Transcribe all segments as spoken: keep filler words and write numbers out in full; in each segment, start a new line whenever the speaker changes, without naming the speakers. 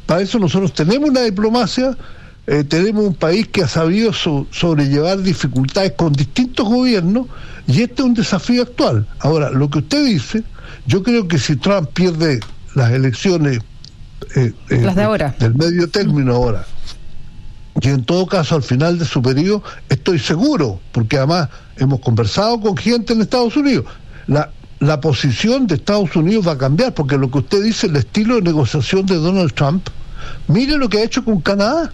Para eso nosotros tenemos una diplomacia, eh, tenemos un país que ha sabido so, sobrellevar dificultades con distintos gobiernos, y este es un desafío actual. Ahora, lo que usted dice, yo creo que si Trump pierde las elecciones eh, eh,
las de ahora,
del medio término ahora, y en todo caso al final de su periodo, estoy seguro, porque además hemos conversado con gente en Estados Unidos, la, la posición de Estados Unidos va a cambiar, porque lo que usted dice, el estilo de negociación de Donald Trump, mire lo que ha hecho con Canadá.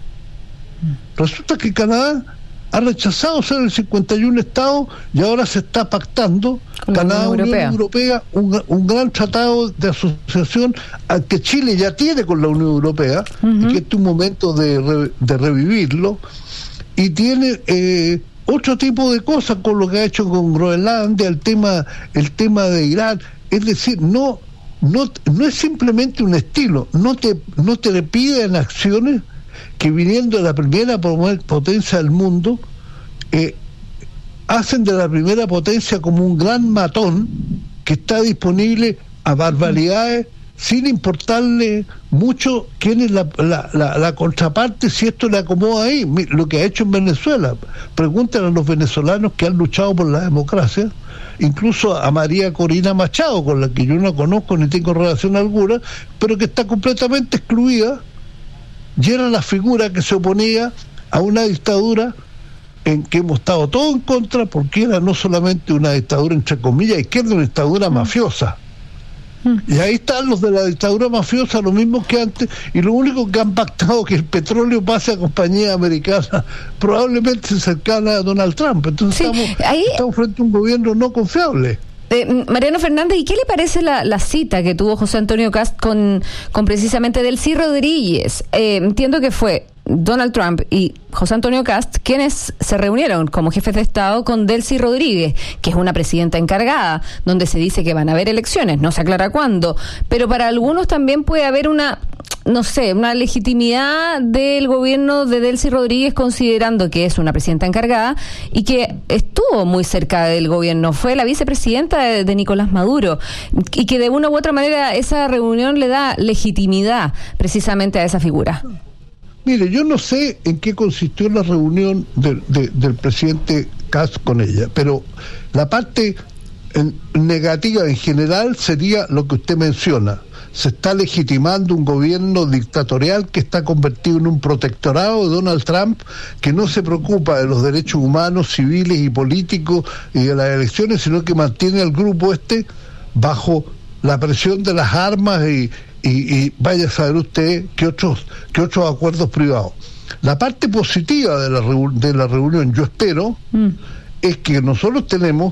Resulta que Canadá ha rechazado ser el cincuenta y uno estado y ahora se está pactando con Canadá, Unión Europea, Europea un, un gran tratado de asociación al que Chile ya tiene con la Unión Europea, uh-huh. y que este es un momento de, re, de revivirlo, y tiene eh, otro tipo de cosas con lo que ha hecho con Groenlandia, el tema, el tema de Irán. Es decir, no, no, no es simplemente un estilo, no te, no te le piden acciones que viniendo de la primera potencia del mundo, eh, hacen de la primera potencia como un gran matón que está disponible a barbaridades sin importarle mucho quién es la, la, la, la contraparte, si esto le acomoda ahí. Lo que ha hecho en Venezuela, pregúntenle a los venezolanos que han luchado por la democracia, incluso a María Corina Machado, con la que yo no conozco ni tengo relación alguna, pero que está completamente excluida, y era la figura que se oponía a una dictadura en que hemos estado todos en contra, porque era no solamente una dictadura entre comillas, que era una dictadura mm. mafiosa. Mm. Y ahí están los de la dictadura mafiosa, lo mismo que antes, y lo único que han pactado que el petróleo pase a compañías americanas, probablemente cercana a Donald Trump. Entonces sí, estamos, ahí... estamos frente a un gobierno no confiable.
Eh, Mariano Fernández, ¿y qué le parece la, la cita que tuvo José Antonio Kast con, con precisamente Delcy Rodríguez? Eh, entiendo que fue Donald Trump y José Antonio Kast quienes se reunieron como jefes de Estado con Delcy Rodríguez, que es una presidenta encargada, donde se dice que van a haber elecciones, no se aclara cuándo, pero para algunos también puede haber una, no sé, una legitimidad del gobierno de Delcy Rodríguez, considerando que es una presidenta encargada y que estuvo muy cerca del gobierno, fue la vicepresidenta de, de Nicolás Maduro, y que de una u otra manera esa reunión le da legitimidad precisamente a esa figura.
Mire, yo no sé en qué consistió la reunión de, de, del presidente Kast con ella, pero la parte en, negativa en general sería lo que usted menciona. Se está legitimando un gobierno dictatorial que está convertido en un protectorado de Donald Trump, que no se preocupa de los derechos humanos, civiles y políticos y de las elecciones, sino que mantiene al grupo este bajo la presión de las armas y, y, y vaya a saber usted qué otros, qué otros acuerdos privados. La parte positiva de la, de la reunión, yo espero, mm. es que nosotros tenemos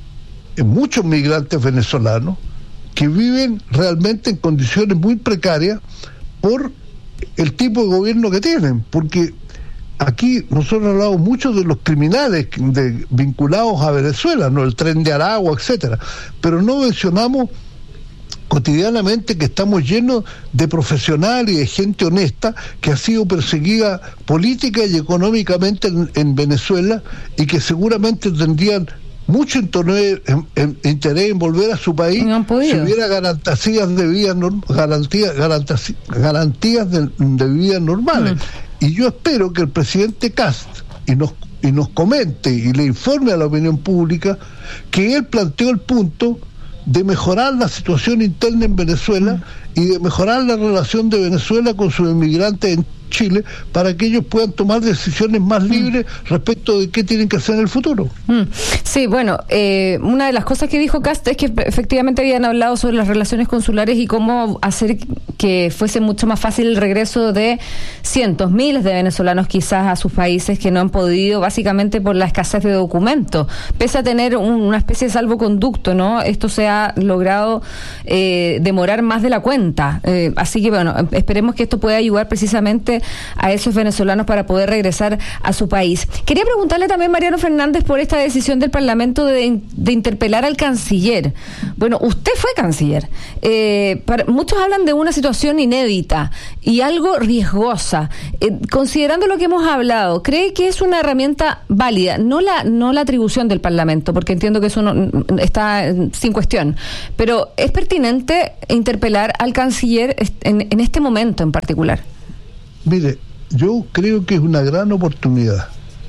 muchos migrantes venezolanos que viven realmente en condiciones muy precarias por el tipo de gobierno que tienen, porque aquí nosotros hablamos mucho de los criminales de, vinculados a Venezuela, no, el Tren de Aragua, etcétera, pero no mencionamos cotidianamente que estamos llenos de profesionales y de gente honesta que ha sido perseguida política y económicamente en, en Venezuela, y que seguramente tendrían mucho interés en, en, interés en volver a su país no si hubiera garantías de vida garantías, garantías, garantías de, de vida normales. Mm. Y yo espero que el presidente Kast y nos, y nos comente y le informe a la opinión pública que él planteó el punto de mejorar la situación interna en Venezuela mm. y de mejorar la relación de Venezuela con sus inmigrantes en Chile, para que ellos puedan tomar decisiones más libres mm. respecto de qué tienen que hacer en el futuro.
Mm. Sí, bueno, eh, una de las cosas que dijo Kast es que efectivamente habían hablado sobre las relaciones consulares y cómo hacer que fuese mucho más fácil el regreso de cientos, miles de venezolanos quizás a sus países que no han podido, básicamente por la escasez de documentos. Pese a tener un, una especie de salvoconducto, ¿no? Esto se ha logrado eh, demorar más de la cuenta. Eh, así que, bueno, esperemos que esto pueda ayudar precisamente a esos venezolanos para poder regresar a su país. Quería preguntarle también, Mariano Fernández, por esta decisión del Parlamento de, de interpelar al canciller. Bueno, usted fue canciller. Eh, para, muchos hablan de una situación inédita y algo riesgosa. Eh, considerando lo que hemos hablado, ¿cree que es una herramienta válida? No la, no la atribución del Parlamento, porque entiendo que eso no, está sin cuestión, pero ¿es pertinente interpelar al canciller en, en este momento en particular?
Mire, yo creo que es una gran oportunidad.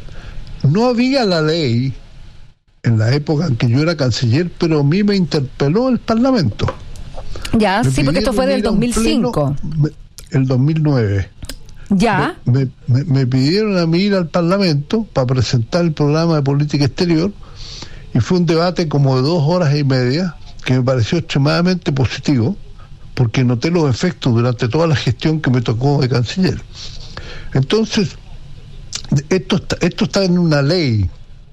No había la ley en la época en que yo era canciller, pero a mí me interpeló el Parlamento.
Ya, me sí, porque esto fue del dos mil cinco.
Pleno, el dos mil nueve.
Ya.
Me, me, me pidieron a mí ir al Parlamento para presentar el programa de política exterior, y fue un debate como de dos horas y media que me pareció extremadamente positivo, porque noté los efectos durante toda la gestión que me tocó de canciller. Entonces, esto está, esto está en una ley,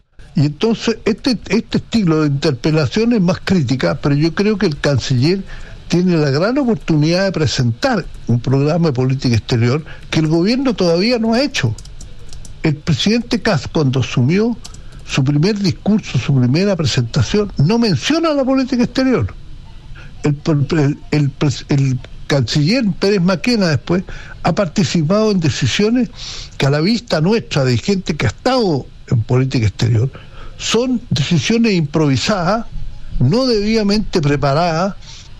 y entonces este, este estilo de interpelación es más crítica, pero yo creo que el canciller tiene la gran oportunidad de presentar un programa de política exterior que el gobierno todavía no ha hecho. El presidente Kast, cuando asumió su primer discurso, su primera presentación, no menciona la política exterior. El, el, el, el, el canciller Pérez Maquena después ha participado en decisiones que, a la vista nuestra, de gente que ha estado en política exterior, son decisiones improvisadas, no debidamente preparadas,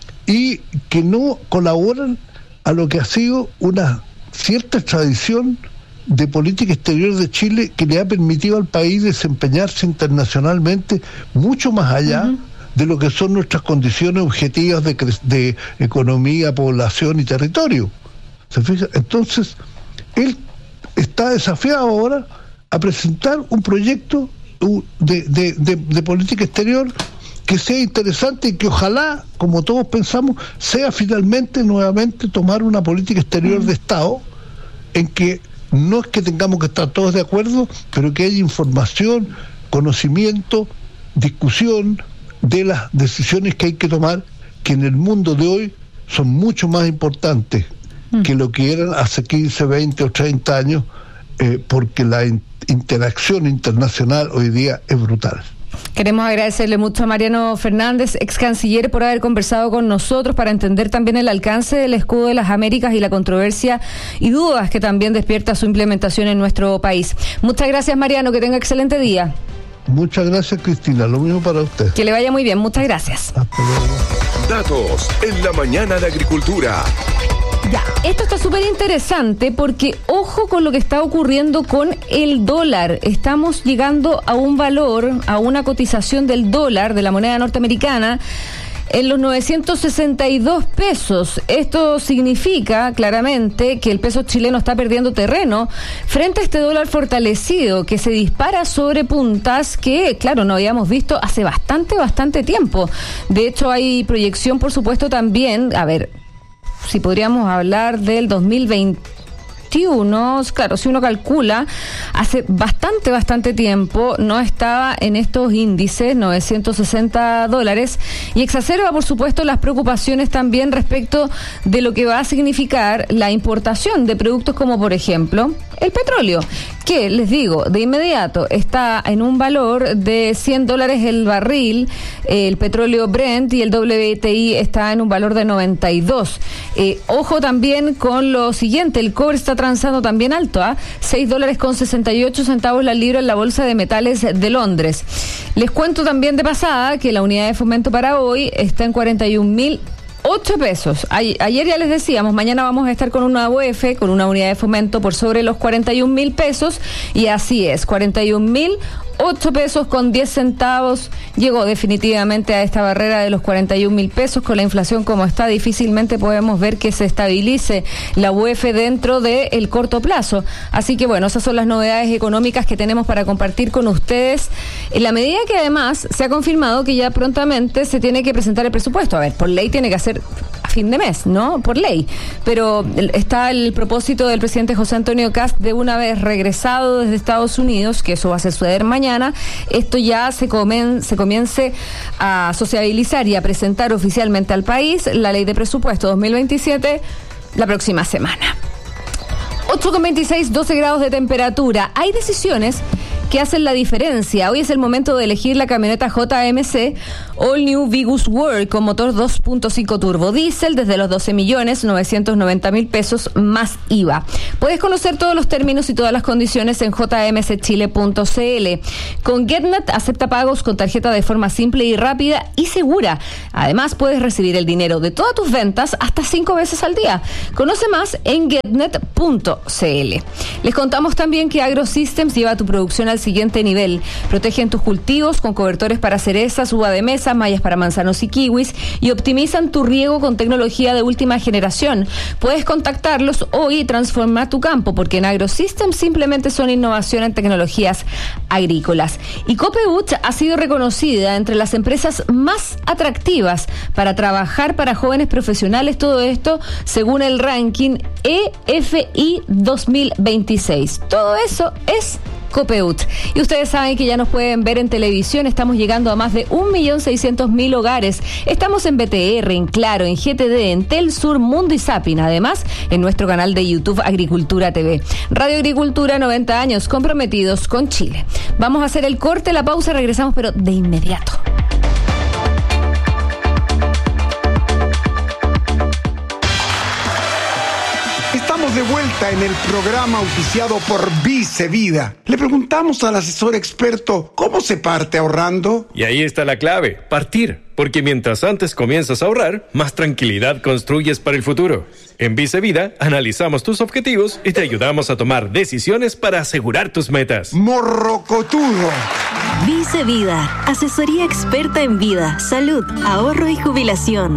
y que no colaboran a lo que ha sido una cierta tradición de política exterior de Chile, que le ha permitido al país desempeñarse internacionalmente mucho más allá uh-huh. de lo que son nuestras condiciones objetivas de, cre- de economía, población y territorio. ¿Se fija? Entonces, él está desafiado ahora a presentar un proyecto de, de, de, de política exterior que sea interesante y que ojalá, como todos pensamos, sea finalmente nuevamente tomar una política exterior de Estado, en que no es que tengamos que estar todos de acuerdo, pero que haya información, conocimiento, discusión de las decisiones que hay que tomar, que en el mundo de hoy son mucho más importantes mm. que lo que eran hace quince, veinte o treinta años, eh, porque la in- interacción internacional hoy día es brutal.
Queremos agradecerle mucho a Mariano Fernández, ex canciller, por haber conversado con nosotros para entender también el alcance del escudo de las Américas y la controversia y dudas que también despierta su implementación en nuestro país. Muchas gracias, Mariano, que tenga excelente día.
Muchas gracias, Cristina, lo mismo para usted.
Que le vaya muy bien, muchas gracias.
Hasta luego.
Datos en la mañana de Agricultura.
Ya, esto está súper interesante porque ojo con lo que está ocurriendo con el dólar. Estamos llegando a un valor, a una cotización del dólar, de la moneda norteamericana, en los novecientos sesenta y dos pesos. Esto significa claramente que el peso chileno está perdiendo terreno frente a este dólar fortalecido que se dispara sobre puntas que, claro, no habíamos visto hace bastante, bastante tiempo. De hecho, hay proyección, por supuesto, también, a ver, si podríamos hablar del dos mil veintiuno, claro, si uno calcula, hace bastante, bastante tiempo no estaba en estos índices, novecientos sesenta dólares, y exacerba, por supuesto, las preocupaciones también respecto de lo que va a significar la importación de productos como, por ejemplo, el petróleo, que, les digo, de inmediato está en un valor de cien dólares el barril, el petróleo Brent, y el W T I está en un valor de noventa y dos. Eh, ojo también con lo siguiente, el cobre está transando también alto, ¿ah? ¿eh? seis dólares con sesenta y ocho centavos la libra en la Bolsa de Metales de Londres. Les cuento también de pasada que la unidad de fomento para hoy está en cuarenta y un mil ocho pesos. Ay, ayer ya les decíamos, mañana vamos a estar con una U E F, con una unidad de fomento por sobre los cuarenta y un mil pesos, y así es, cuarenta y un mil ocho pesos con diez centavos, llegó definitivamente a esta barrera de los cuarenta y un mil pesos. Con la inflación como está, difícilmente podemos ver que se estabilice la U E F dentro del corto plazo. Así que bueno, esas son las novedades económicas que tenemos para compartir con ustedes, en la medida que además se ha confirmado que ya prontamente se tiene que presentar el presupuesto. A ver, por ley tiene que hacer a fin de mes, ¿no? Por ley. Pero está el propósito del presidente José Antonio Kast de, una vez regresado desde Estados Unidos, que eso va a suceder mañana, esto ya se, comen, se comience a sociabilizar y a presentar oficialmente al país la ley de presupuesto dos mil veintisiete la próxima semana. ocho con veintiséis, doce grados de temperatura. Hay decisiones que hacen la diferencia. Hoy es el momento de elegir la camioneta J M C All New Vigus World con motor dos punto cinco turbo diésel desde los doce millones novecientos noventa mil pesos más I V A. Puedes conocer todos los términos y todas las condiciones en j m c chile punto c l. Con GetNet acepta pagos con tarjeta de forma simple y rápida y segura. Además, puedes recibir el dinero de todas tus ventas hasta cinco veces al día. Conoce más en getnet punto c l. Les contamos también que AgroSystems lleva tu producción al siguiente nivel. Protegen tus cultivos con cobertores para cerezas, uva de mesa, mallas para manzanos y kiwis y optimizan tu riego con tecnología de última generación. Puedes contactarlos hoy y transformar tu campo, porque en AgroSystems simplemente son innovación en tecnologías agrícolas. Y Copehut ha sido reconocida entre las empresas más atractivas para trabajar para jóvenes profesionales, todo esto según el ranking E F I dos mil veintiséis. Todo eso es Copehut. Y ustedes saben que ya nos pueden ver en televisión. Estamos llegando a más de un millón seiscientos mil hogares. Estamos en B T R, en Claro, en G T D, en Telsur, Mundo y Zapping. Además, en nuestro canal de YouTube Agricultura T V. Radio Agricultura, noventa años comprometidos con Chile. Vamos a hacer el corte, la pausa, regresamos, pero de inmediato.
Estamos de vuelta en el programa auspiciado por Vice Vida. Le preguntamos al asesor experto cómo se parte ahorrando.
Y ahí está la clave, partir. Porque mientras antes comienzas a ahorrar, más tranquilidad construyes para el futuro. En Vice Vida analizamos tus objetivos y te ayudamos a tomar decisiones para asegurar tus metas.
Morrocotudo.
Vice Vida, asesoría experta en vida, salud, ahorro y jubilación.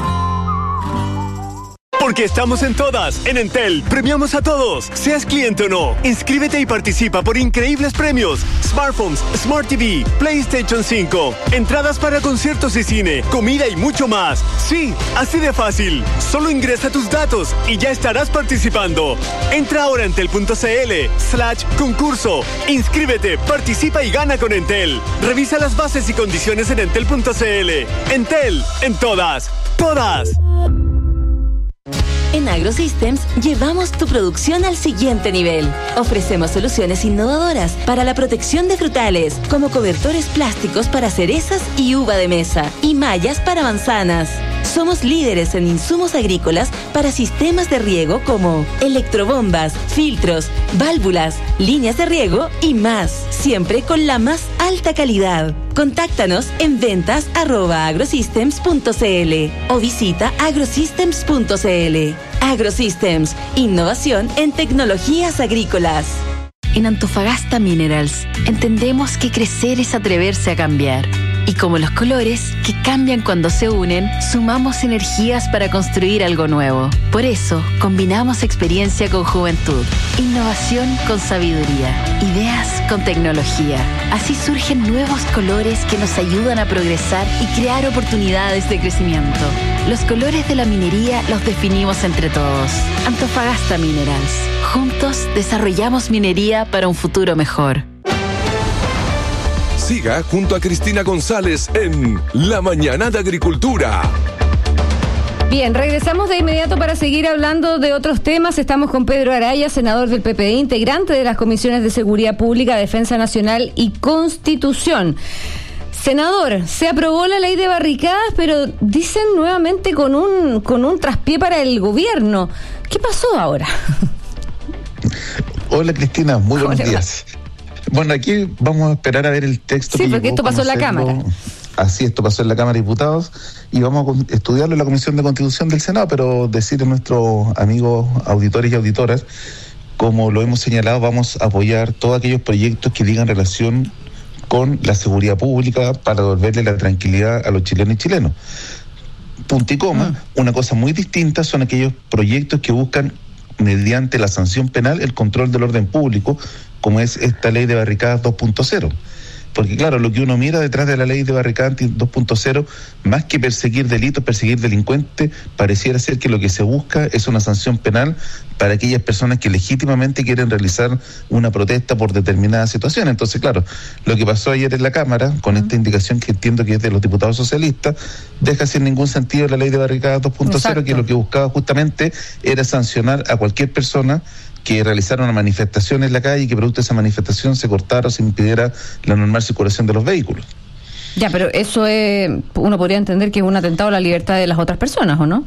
Porque estamos en todas. En Entel, premiamos a todos, seas cliente o no. Inscríbete y participa por increíbles premios. Smartphones, Smart T V, PlayStation cinco, entradas para conciertos y cine, comida y mucho más. Sí, así de fácil. Solo ingresa tus datos y ya estarás participando. Entra ahora a entel.cl slash concurso. Inscríbete, participa y gana con Entel. Revisa las bases y condiciones en entel.cl. Entel, en todas. Todas.
En AgroSystems llevamos tu producción al siguiente nivel. Ofrecemos soluciones innovadoras para la protección de frutales, como cobertores plásticos para cerezas y uva de mesa, y mallas para manzanas. Somos líderes en insumos agrícolas para sistemas de riego como electrobombas, filtros, válvulas, líneas de riego y más, siempre con la más alta calidad. Contáctanos en ventas arroba agrosystems punto c l o visita agrosystems punto c l. AgroSystems, innovación en tecnologías agrícolas.
En Antofagasta Minerals, entendemos que crecer es atreverse a cambiar. Y como los colores, que cambian cuando se unen, sumamos energías para construir algo nuevo. Por eso, combinamos experiencia con juventud, innovación con sabiduría, ideas con tecnología. Así surgen nuevos colores que nos ayudan a progresar y crear oportunidades de crecimiento. Los colores de la minería los definimos entre todos. Antofagasta Minerals. Juntos desarrollamos minería para un futuro mejor.
Siga junto a Cristina González en La Mañana de Agricultura.
Bien, regresamos de inmediato para seguir hablando de otros temas. Estamos con Pedro Araya, senador del P P D, integrante de las comisiones de Seguridad Pública, Defensa Nacional y Constitución. Senador, se aprobó la ley de barricadas, pero dicen nuevamente con un, con un traspié para el gobierno. ¿Qué pasó ahora?
Hola Cristina, muy buenos
Hola.
días. Bueno, aquí vamos a esperar a ver el texto.
Sí,
que
porque esto pasó en la Cámara.
Así, esto pasó en la Cámara de Diputados y vamos a estudiarlo en la Comisión de Constitución del Senado, pero decirle a nuestros amigos auditores y auditoras, como lo hemos señalado, vamos a apoyar todos aquellos proyectos que digan relación con la seguridad pública para devolverle la tranquilidad a los chilenos y chilenos. Punto y coma, ah. Una cosa muy distinta son aquellos proyectos que buscan, mediante la sanción penal, el control del orden público, como es esta ley de barricadas dos punto cero. Porque claro, lo que uno mira detrás de la ley de barricadas dos punto cero, más que perseguir delitos, perseguir delincuentes, pareciera ser que lo que se busca es una sanción penal para aquellas personas que legítimamente quieren realizar una protesta por determinada situación. Entonces, claro, lo que pasó ayer en la Cámara, con uh-huh. esta indicación que entiendo que es de los diputados socialistas, deja sin ningún sentido la ley de barricadas dos punto cero, que lo que buscaba justamente era sancionar a cualquier persona que realizaron una manifestación en la calle y que producto de esa manifestación se cortara o se impidiera la normal circulación de los vehículos.
Ya, pero eso es, uno podría entender que es un atentado a la libertad de las otras personas, ¿o no?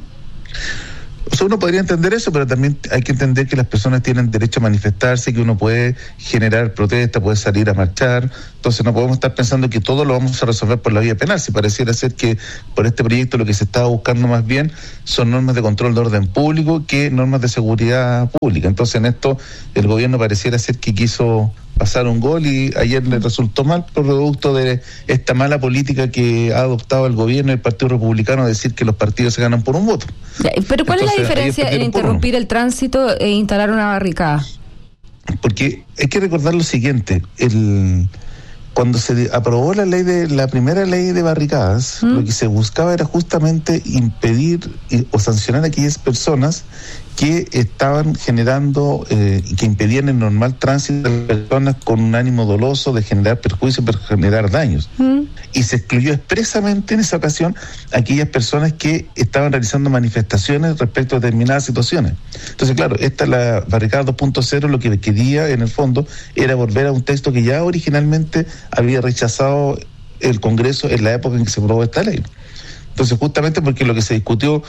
O sea, uno podría entender eso, pero también hay que entender que las personas tienen derecho a manifestarse, que uno puede generar protesta, puede salir a marchar. Entonces no podemos estar pensando que todo lo vamos a resolver por la vía penal. Si pareciera ser que por este proyecto lo que se estaba buscando más bien son normas de control de orden público que normas de seguridad pública. Entonces en esto el gobierno pareciera ser que quiso pasar un gol y ayer le resultó mal por producto de esta mala política que ha adoptado el gobierno y el Partido Republicano, decir que los partidos se ganan por un voto.
Ya, pero ¿cuál Entonces, es la diferencia en interrumpir el tránsito e instalar una barricada?
Porque hay que recordar lo siguiente, el cuando se aprobó la ley de la primera ley de barricadas, ¿Mm? lo que se buscaba era justamente impedir eh, o sancionar a aquellas personas que estaban generando, eh, que impedían el normal tránsito de personas con un ánimo doloso de generar perjuicios, de generar daños. ¿Mm? Y se excluyó expresamente en esa ocasión a aquellas personas que estaban realizando manifestaciones respecto a determinadas situaciones. Entonces, claro, esta la barricada dos punto cero lo que quería en el fondo era volver a un texto que ya originalmente había rechazado el Congreso en la época en que se aprobó esta ley. Entonces, justamente porque lo que se discutió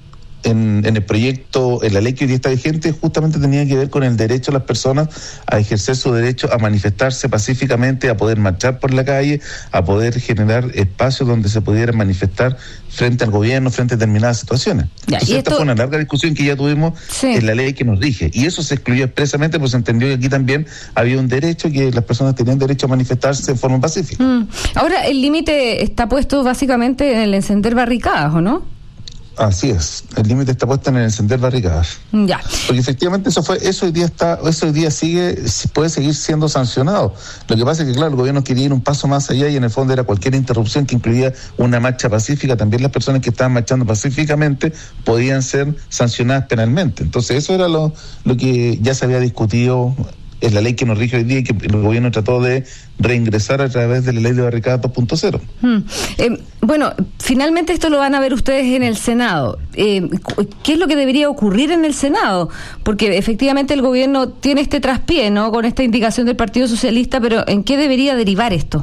En, en el proyecto, en la ley que hoy día está vigente, justamente tenía que ver con el derecho de las personas a ejercer su derecho a manifestarse pacíficamente, a poder marchar por la calle, a poder generar espacios donde se pudieran manifestar frente al gobierno, frente a determinadas situaciones. Ya, Entonces, esta esto... fue una larga discusión que ya tuvimos sí. en la ley que nos rige, y eso se excluyó expresamente, pues se entendió que aquí también había un derecho, que las personas tenían derecho a manifestarse de forma pacífica.
Mm. Ahora, el límite está puesto básicamente en el encender barricadas, ¿o no?
Así es, el límite está puesto en el encender barricadas.
Ya.
Porque efectivamente eso fue, eso hoy día está, eso hoy día sigue, puede seguir siendo sancionado. Lo que pasa es que claro, el gobierno quería ir un paso más allá y en el fondo era cualquier interrupción que incluía una marcha pacífica, también las personas que estaban marchando pacíficamente podían ser sancionadas penalmente. Entonces eso era lo, lo que ya se había discutido en la ley que nos rige hoy día y que el gobierno trató de reingresar a través de la ley de barricadas dos punto cero.
Hmm. Eh, bueno, finalmente esto lo van a ver ustedes en el Senado. Eh, ¿Qué es lo que debería ocurrir en el Senado? Porque efectivamente el gobierno tiene este traspié, ¿no?, con esta indicación del Partido Socialista, pero ¿en qué debería derivar esto?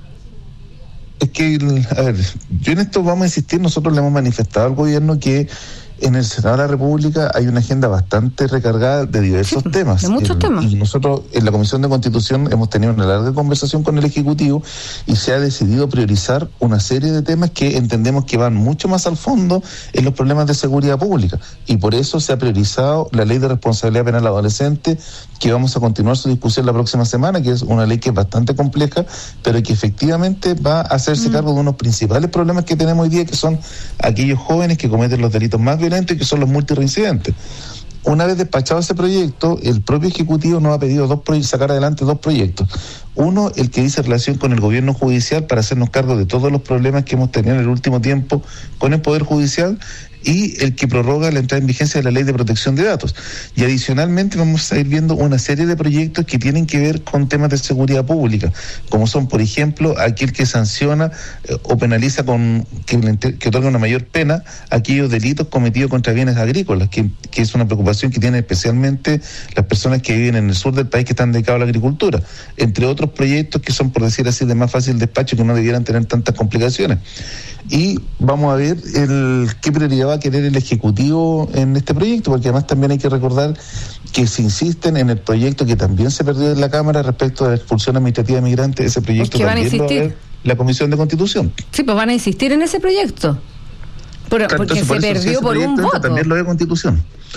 Es que, a ver, yo en esto vamos a insistir, nosotros le hemos manifestado al gobierno que en el Senado de la República hay una agenda bastante recargada de diversos sí, temas.
De muchos
y,
temas.
Y nosotros en la Comisión de Constitución hemos tenido una larga conversación con el Ejecutivo y se ha decidido priorizar una serie de temas que entendemos que van mucho más al fondo en los problemas de seguridad pública. Y por eso se ha priorizado la Ley de Responsabilidad Penal Adolescente, que vamos a continuar su discusión la próxima semana, que es una ley que es bastante compleja, pero que efectivamente va a hacerse mm. cargo de unos principales problemas que tenemos hoy día, que son aquellos jóvenes que cometen los delitos más violentos y que son los multireincidentes. Una vez despachado ese proyecto, el propio Ejecutivo nos ha pedido dos proy- sacar adelante dos proyectos. Uno, el que dice relación con el gobierno judicial para hacernos cargo de todos los problemas que hemos tenido en el último tiempo con el Poder Judicial, y el que prorroga la entrada en vigencia de la Ley de Protección de Datos. Y adicionalmente vamos a ir viendo una serie de proyectos que tienen que ver con temas de seguridad pública, como son, por ejemplo, aquel que sanciona eh, o penaliza con que, que otorga una mayor pena aquellos delitos cometidos contra bienes agrícolas, que, que es una preocupación que tienen especialmente las personas que viven en el sur del país, que están dedicados a la agricultura, entre otros proyectos que son, por decir así, de más fácil despacho, que no debieran tener tantas complicaciones. Y vamos a ver el qué prioridad va a querer el Ejecutivo en este proyecto, porque además también hay que recordar que se insisten en el proyecto que también se perdió en la Cámara respecto a la expulsión administrativa de migrantes. Ese proyecto también lo va a ver la Comisión de Constitución.
Sí, pues van a insistir en ese proyecto. Por,
claro,
porque
entonces,
se
por eso,
perdió
si
por un voto.
También lo ve Constitución.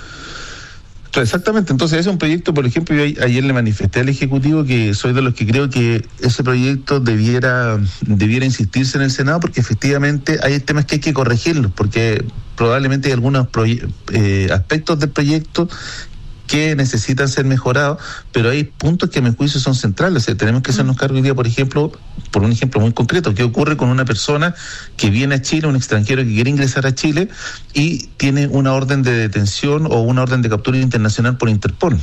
Exactamente, entonces ese es un proyecto, por ejemplo, yo ayer le manifesté al Ejecutivo que soy de los que creo que ese proyecto debiera debiera insistirse en el Senado, porque efectivamente hay temas que hay que corregirlos, porque probablemente hay algunos proye- eh, aspectos del proyecto que necesitan ser mejorados, pero hay puntos que a mi juicio son centrales. O sea, tenemos que hacernos cargo hoy día, por ejemplo, por un ejemplo muy concreto, ¿qué ocurre con una persona que viene a Chile, un extranjero que quiere ingresar a Chile y tiene una orden de detención o una orden de captura internacional por Interpol?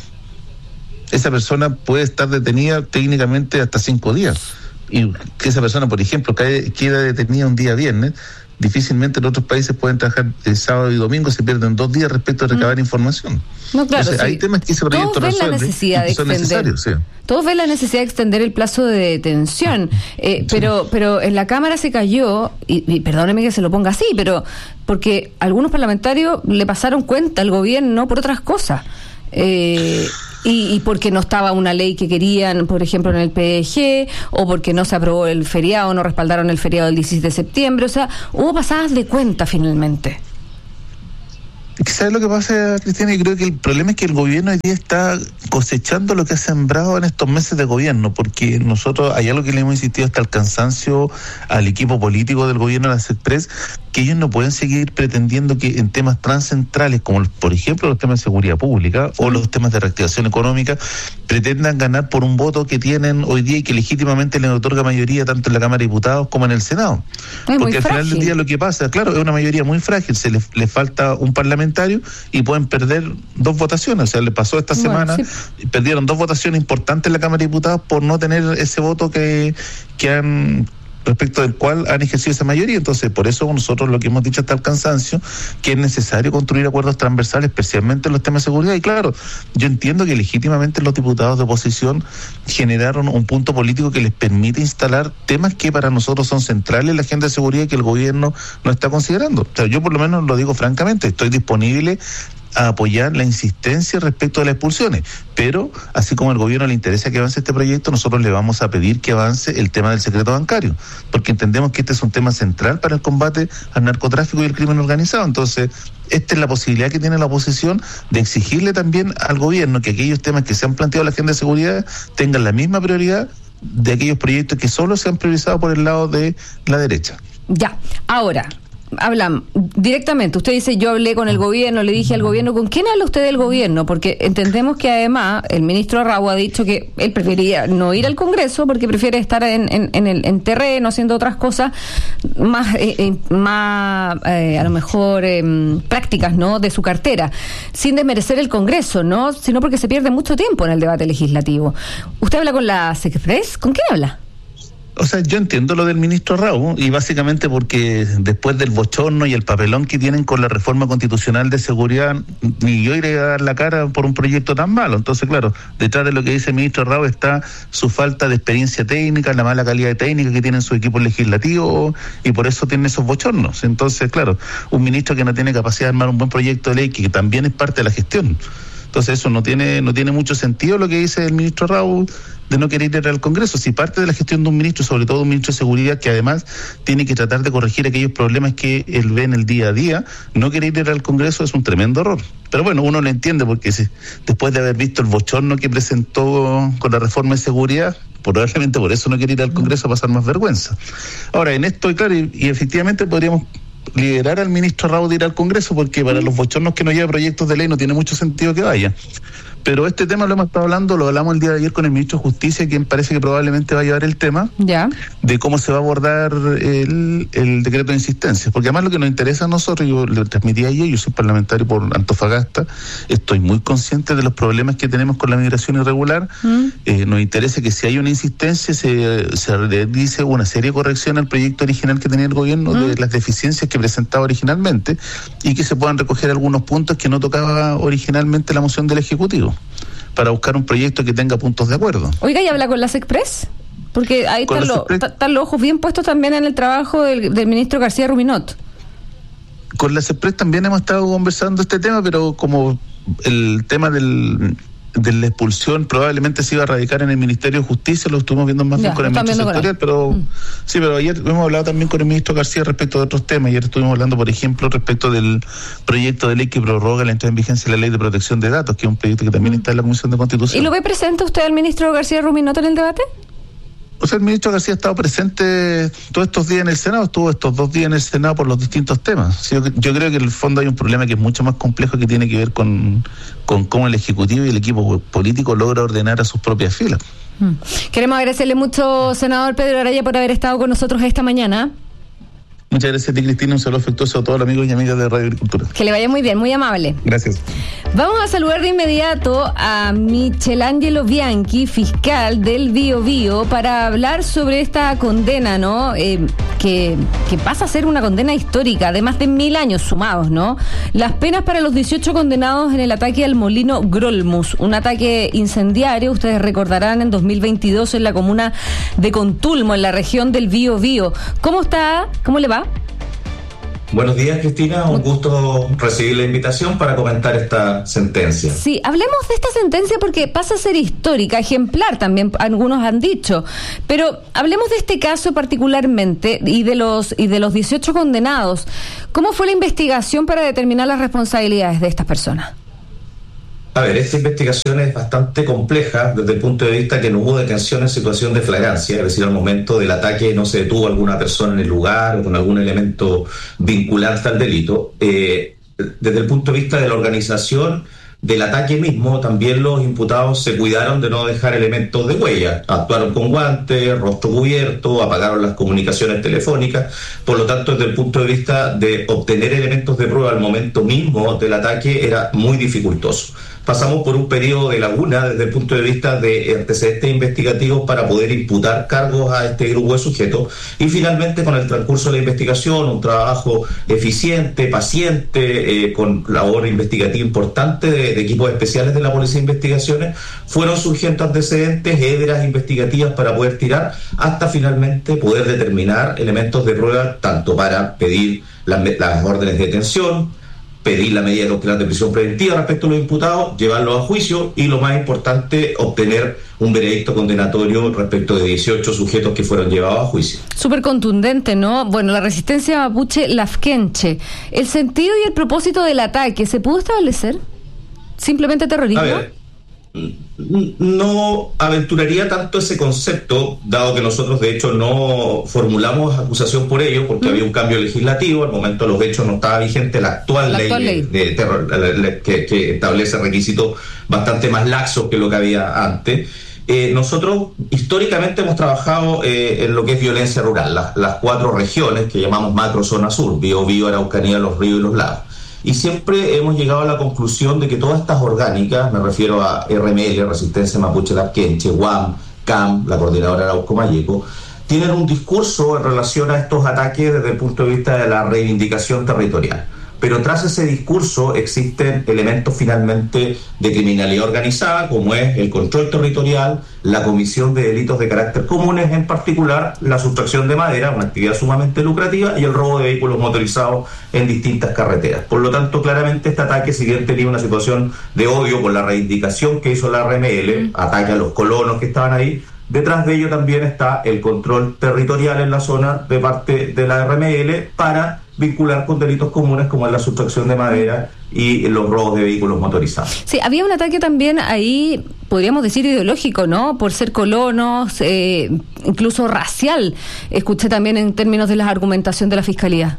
Esa persona puede estar detenida técnicamente hasta cinco días. Y que esa persona, por ejemplo, cae, queda detenida un día viernes, difícilmente en otros países pueden trabajar el sábado y domingo, se pierden dos días respecto a recabar mm. información.
No, claro,
Entonces,
sí.
hay temas que ese proyecto
Todos ven
resuelve
la necesidad
y
de
son
extender,
necesarios. Sí.
Todos ven la necesidad de extender el plazo de detención, eh, sí. pero pero en la Cámara se cayó, y, y perdóneme que se lo ponga así, pero porque algunos parlamentarios le pasaron cuenta al gobierno por otras cosas. Eh, y, y porque no estaba una ley que querían, por ejemplo, en el P D G, o porque no se aprobó el feriado, no respaldaron el feriado del dieciséis de septiembre, o sea, hubo pasadas de cuenta finalmente.
¿Sabes lo que pasa, Cristina? Yo creo que el problema es que el gobierno hoy día está cosechando lo que ha sembrado en estos meses de gobierno, porque nosotros, hay algo que le hemos insistido hasta el cansancio al equipo político del gobierno de la SECPRES, que ellos no pueden seguir pretendiendo que en temas tan centrales como, por ejemplo, los temas de seguridad pública o los temas de reactivación económica, pretendan ganar por un voto que tienen hoy día y que legítimamente le otorga mayoría tanto en la Cámara de Diputados como en el Senado.
Es
porque al
frágil.
final del día lo que pasa, claro, es una mayoría muy frágil, se le, le falta un parlamentario y pueden perder dos votaciones. O sea, le pasó esta
Bueno,
semana,
sí.
perdieron dos votaciones importantes en la Cámara de Diputados por no tener ese voto que, que han respecto del cual han ejercido esa mayoría. Entonces, por eso nosotros lo que hemos dicho hasta el cansancio, que es necesario construir acuerdos transversales, especialmente en los temas de seguridad. Y claro, yo entiendo que legítimamente los diputados de oposición generaron un punto político que les permite instalar temas que para nosotros son centrales en la agenda de seguridad y que el gobierno no está considerando. O sea, yo por lo menos lo digo francamente, estoy disponible a apoyar la insistencia respecto de las expulsiones, pero así como al gobierno le interesa que avance este proyecto, nosotros le vamos a pedir que avance el tema del secreto bancario, porque entendemos que este es un tema central para el combate al narcotráfico y el crimen organizado. Entonces, esta es la posibilidad que tiene la oposición de exigirle también al gobierno que aquellos temas que se han planteado en la agenda de seguridad tengan la misma prioridad de aquellos proyectos que solo se han priorizado por el lado de la derecha.
Ya, ahora hablan directamente, usted dice yo hablé con el gobierno, le dije al gobierno, ¿con quién habla usted del gobierno? Porque entendemos que además el ministro Arrau ha dicho que él preferiría no ir al Congreso porque prefiere estar en, en, en el en terreno haciendo otras cosas más eh, eh, más eh, a lo mejor eh, prácticas, ¿no?, de su cartera, sin desmerecer el Congreso, ¿no?, sino porque se pierde mucho tiempo en el debate legislativo. ¿Usted habla con la SECPRES? ¿Con quién habla?
O sea, yo entiendo lo del ministro Arrau, y básicamente porque después del bochorno y el papelón que tienen con la reforma constitucional de seguridad, ni yo iré a dar la cara por un proyecto tan malo. Entonces, claro, detrás de lo que dice el ministro Arrau está su falta de experiencia técnica, la mala calidad de técnica que tienen sus equipos legislativos, y por eso tienen esos bochornos. Entonces, claro, un ministro que no tiene capacidad de armar un buen proyecto de ley, que también es parte de la gestión. Entonces eso no tiene no tiene mucho sentido lo que dice el ministro Arrau de no querer ir al Congreso. Si parte de la gestión de un ministro, sobre todo un ministro de Seguridad, que además tiene que tratar de corregir aquellos problemas que él ve en el día a día, no querer ir al Congreso es un tremendo error. Pero bueno, uno lo entiende porque si, después de haber visto el bochorno que presentó con la reforma de seguridad, probablemente por eso no quiere ir al Congreso a pasar más vergüenza. Ahora, en esto, claro, y, y efectivamente podríamos liderar al ministro Arrau de ir al Congreso, porque para los bochornos que no lleva proyectos de ley no tiene mucho sentido que vaya. Pero este tema lo hemos estado hablando, lo hablamos el día de ayer con el ministro de Justicia, quien parece que probablemente va a llevar el tema
ya
de cómo se va a abordar el, el decreto de insistencia. Porque además lo que nos interesa a nosotros, yo le transmití ayer, yo soy parlamentario por Antofagasta, estoy muy consciente de los problemas que tenemos con la migración irregular. Mm. Eh, nos interesa que si hay una insistencia se, se realice una serie de correcciones al proyecto original que tenía el gobierno, mm. de las deficiencias que presentaba originalmente, y que se puedan recoger algunos puntos que no tocaba originalmente la moción del Ejecutivo, para buscar un proyecto que tenga puntos de acuerdo.
Oiga, ¿y habla con la SECPRES? Porque ahí están, lo, están los ojos bien puestos también en el trabajo del, del ministro García Ruminot.
Con la SECPRES también hemos estado conversando este tema, pero como el tema del de la expulsión probablemente se iba a radicar en el Ministerio de Justicia, lo estuvimos viendo más ya, bien con el ministro sectorial, pero mm. sí, pero ayer hemos hablado también con el ministro García respecto de otros temas. Ayer estuvimos hablando, por ejemplo, respecto del proyecto de ley que prorroga la entrada en vigencia de la Ley de Protección de Datos, que es un proyecto que también mm. está en la Comisión de Constitución.
¿Y lo ve presente usted al ministro García Ruminot en el debate?
O sea, el ministro García ha estado presente todos estos días en el Senado, estuvo estos dos días en el Senado por los distintos temas. Sí, yo, yo creo que en el fondo hay un problema que es mucho más complejo, que tiene que ver con, con cómo el Ejecutivo y el equipo político logra ordenar a sus propias filas.
Hmm. Queremos agradecerle mucho, senador Pedro Araya, por haber estado con nosotros esta mañana.
Muchas gracias a ti, Cristina. Un saludo afectuoso a todos los amigos y amigas de Radio Agricultura.
Que le vaya muy bien, muy amable.
Gracias.
Vamos a saludar de inmediato a Michelangelo Bianchi, fiscal del Bío Bío, para hablar sobre esta condena, ¿no? Eh, que, que pasa a ser una condena histórica de más de mil años sumados, ¿no? Las penas para los dieciocho condenados en el ataque al molino Grolmus, un ataque incendiario, ustedes recordarán, en dos mil veintidós en la comuna de Contulmo, en la región del Bío Bío. ¿Cómo está? ¿Cómo le va?
Buenos días, Cristina. Un gusto recibir la invitación para comentar esta sentencia.
Sí, hablemos de esta sentencia porque pasa a ser histórica, ejemplar también, algunos han dicho. Pero hablemos de este caso particularmente y de los y de los dieciocho condenados. ¿Cómo fue la investigación para determinar las responsabilidades de estas personas?
A ver, esta investigación es bastante compleja desde el punto de vista que no hubo detención en situación de flagrancia, es decir, al momento del ataque no se detuvo alguna persona en el lugar o con algún elemento vinculante al delito. Eh, desde el punto de vista de la organización del ataque mismo, también los imputados se cuidaron de no dejar elementos de huella. Actuaron con guantes, rostro cubierto, apagaron las comunicaciones telefónicas. Por lo tanto, desde el punto de vista de obtener elementos de prueba al momento mismo del ataque era muy dificultoso. Pasamos por un periodo de laguna desde el punto de vista de antecedentes investigativos para poder imputar cargos a este grupo de sujetos y finalmente con el transcurso de la investigación, un trabajo eficiente, paciente, eh, con labor investigativa importante de, de equipos especiales de la Policía de Investigaciones, fueron surgiendo antecedentes, héberas investigativas para poder tirar hasta finalmente poder determinar elementos de prueba tanto para pedir las, las órdenes de detención, pedir la medida cautelar de prisión preventiva respecto a los imputados, llevarlos a juicio y, lo más importante, obtener un veredicto condenatorio respecto de dieciocho sujetos que fueron llevados a juicio.
Súper contundente, ¿no? Bueno, la resistencia mapuche Lafkenche. ¿El sentido y el propósito del ataque se pudo establecer? ¿Simplemente terrorismo?
A ver, no aventuraría tanto ese concepto, dado que nosotros de hecho no formulamos acusación por ello, porque mm. había un cambio legislativo, al momento de los hechos no estaba vigente la actual, la ley, actual ley de terror, la, la, que, que establece requisitos bastante más laxos que lo que había antes. Eh, nosotros históricamente hemos trabajado eh, en lo que es violencia rural, las, las cuatro regiones que llamamos macro zona sur, Bío Bío, Araucanía, Los Ríos y Los Lagos. Y siempre hemos llegado a la conclusión de que todas estas orgánicas, me refiero a R M L, Resistencia Mapuche Lafkenche, U A M, C A M, la Coordinadora Arauco-Mayeco, tienen un discurso en relación a estos ataques desde el punto de vista de la reivindicación territorial. Pero tras ese discurso existen elementos finalmente de criminalidad organizada, como es el control territorial, la comisión de delitos de carácter comunes, en particular la sustracción de madera, una actividad sumamente lucrativa, y el robo de vehículos motorizados en distintas carreteras. Por lo tanto, claramente este ataque, si bien tenía una situación de odio por la reivindicación que hizo la R M L, ataque a los colonos que estaban ahí, detrás de ello también está el control territorial en la zona de parte de la R M L para vincular con delitos comunes como es la sustracción de madera y los robos de vehículos motorizados.
Sí, había un ataque también ahí, podríamos decir ideológico, ¿no? Por ser colonos, eh, incluso racial. Escuché también en términos de la argumentación de la Fiscalía.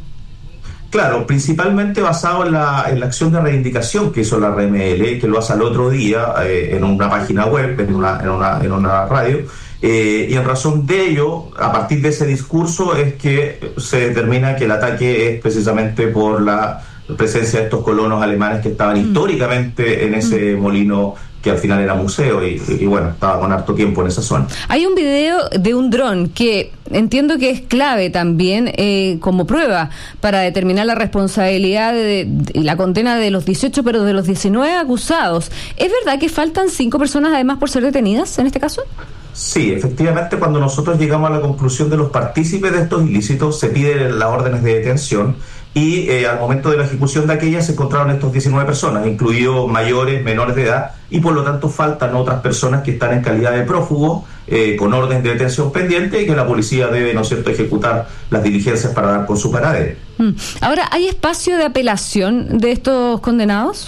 Claro, principalmente basado en la, en la acción de reivindicación que hizo la R M L, que lo hace al otro día eh, en una página web, en una, en una, en una radio, eh, y en razón de ello, a partir de ese discurso es que se determina que el ataque es precisamente por la presencia de estos colonos alemanes que estaban mm. históricamente en ese mm. molino que al final era museo y, y bueno, estaba con harto tiempo en esa zona.
Hay un video de un dron que entiendo que es clave también eh, como prueba para determinar la responsabilidad y la condena de los dieciocho, pero de los diecinueve acusados. ¿Es verdad que faltan cinco personas además por ser detenidas en este caso?
Sí, efectivamente, cuando nosotros llegamos a la conclusión de los partícipes de estos ilícitos, se piden las órdenes de detención y eh, al momento de la ejecución de aquellas se encontraron estos diecinueve personas, incluidos mayores, menores de edad, y por lo tanto faltan otras personas que están en calidad de prófugos eh, con órdenes de detención pendiente y que la policía debe, ¿no es cierto?, ejecutar las diligencias para dar con su paradero.
Ahora, ¿hay espacio de apelación de estos condenados?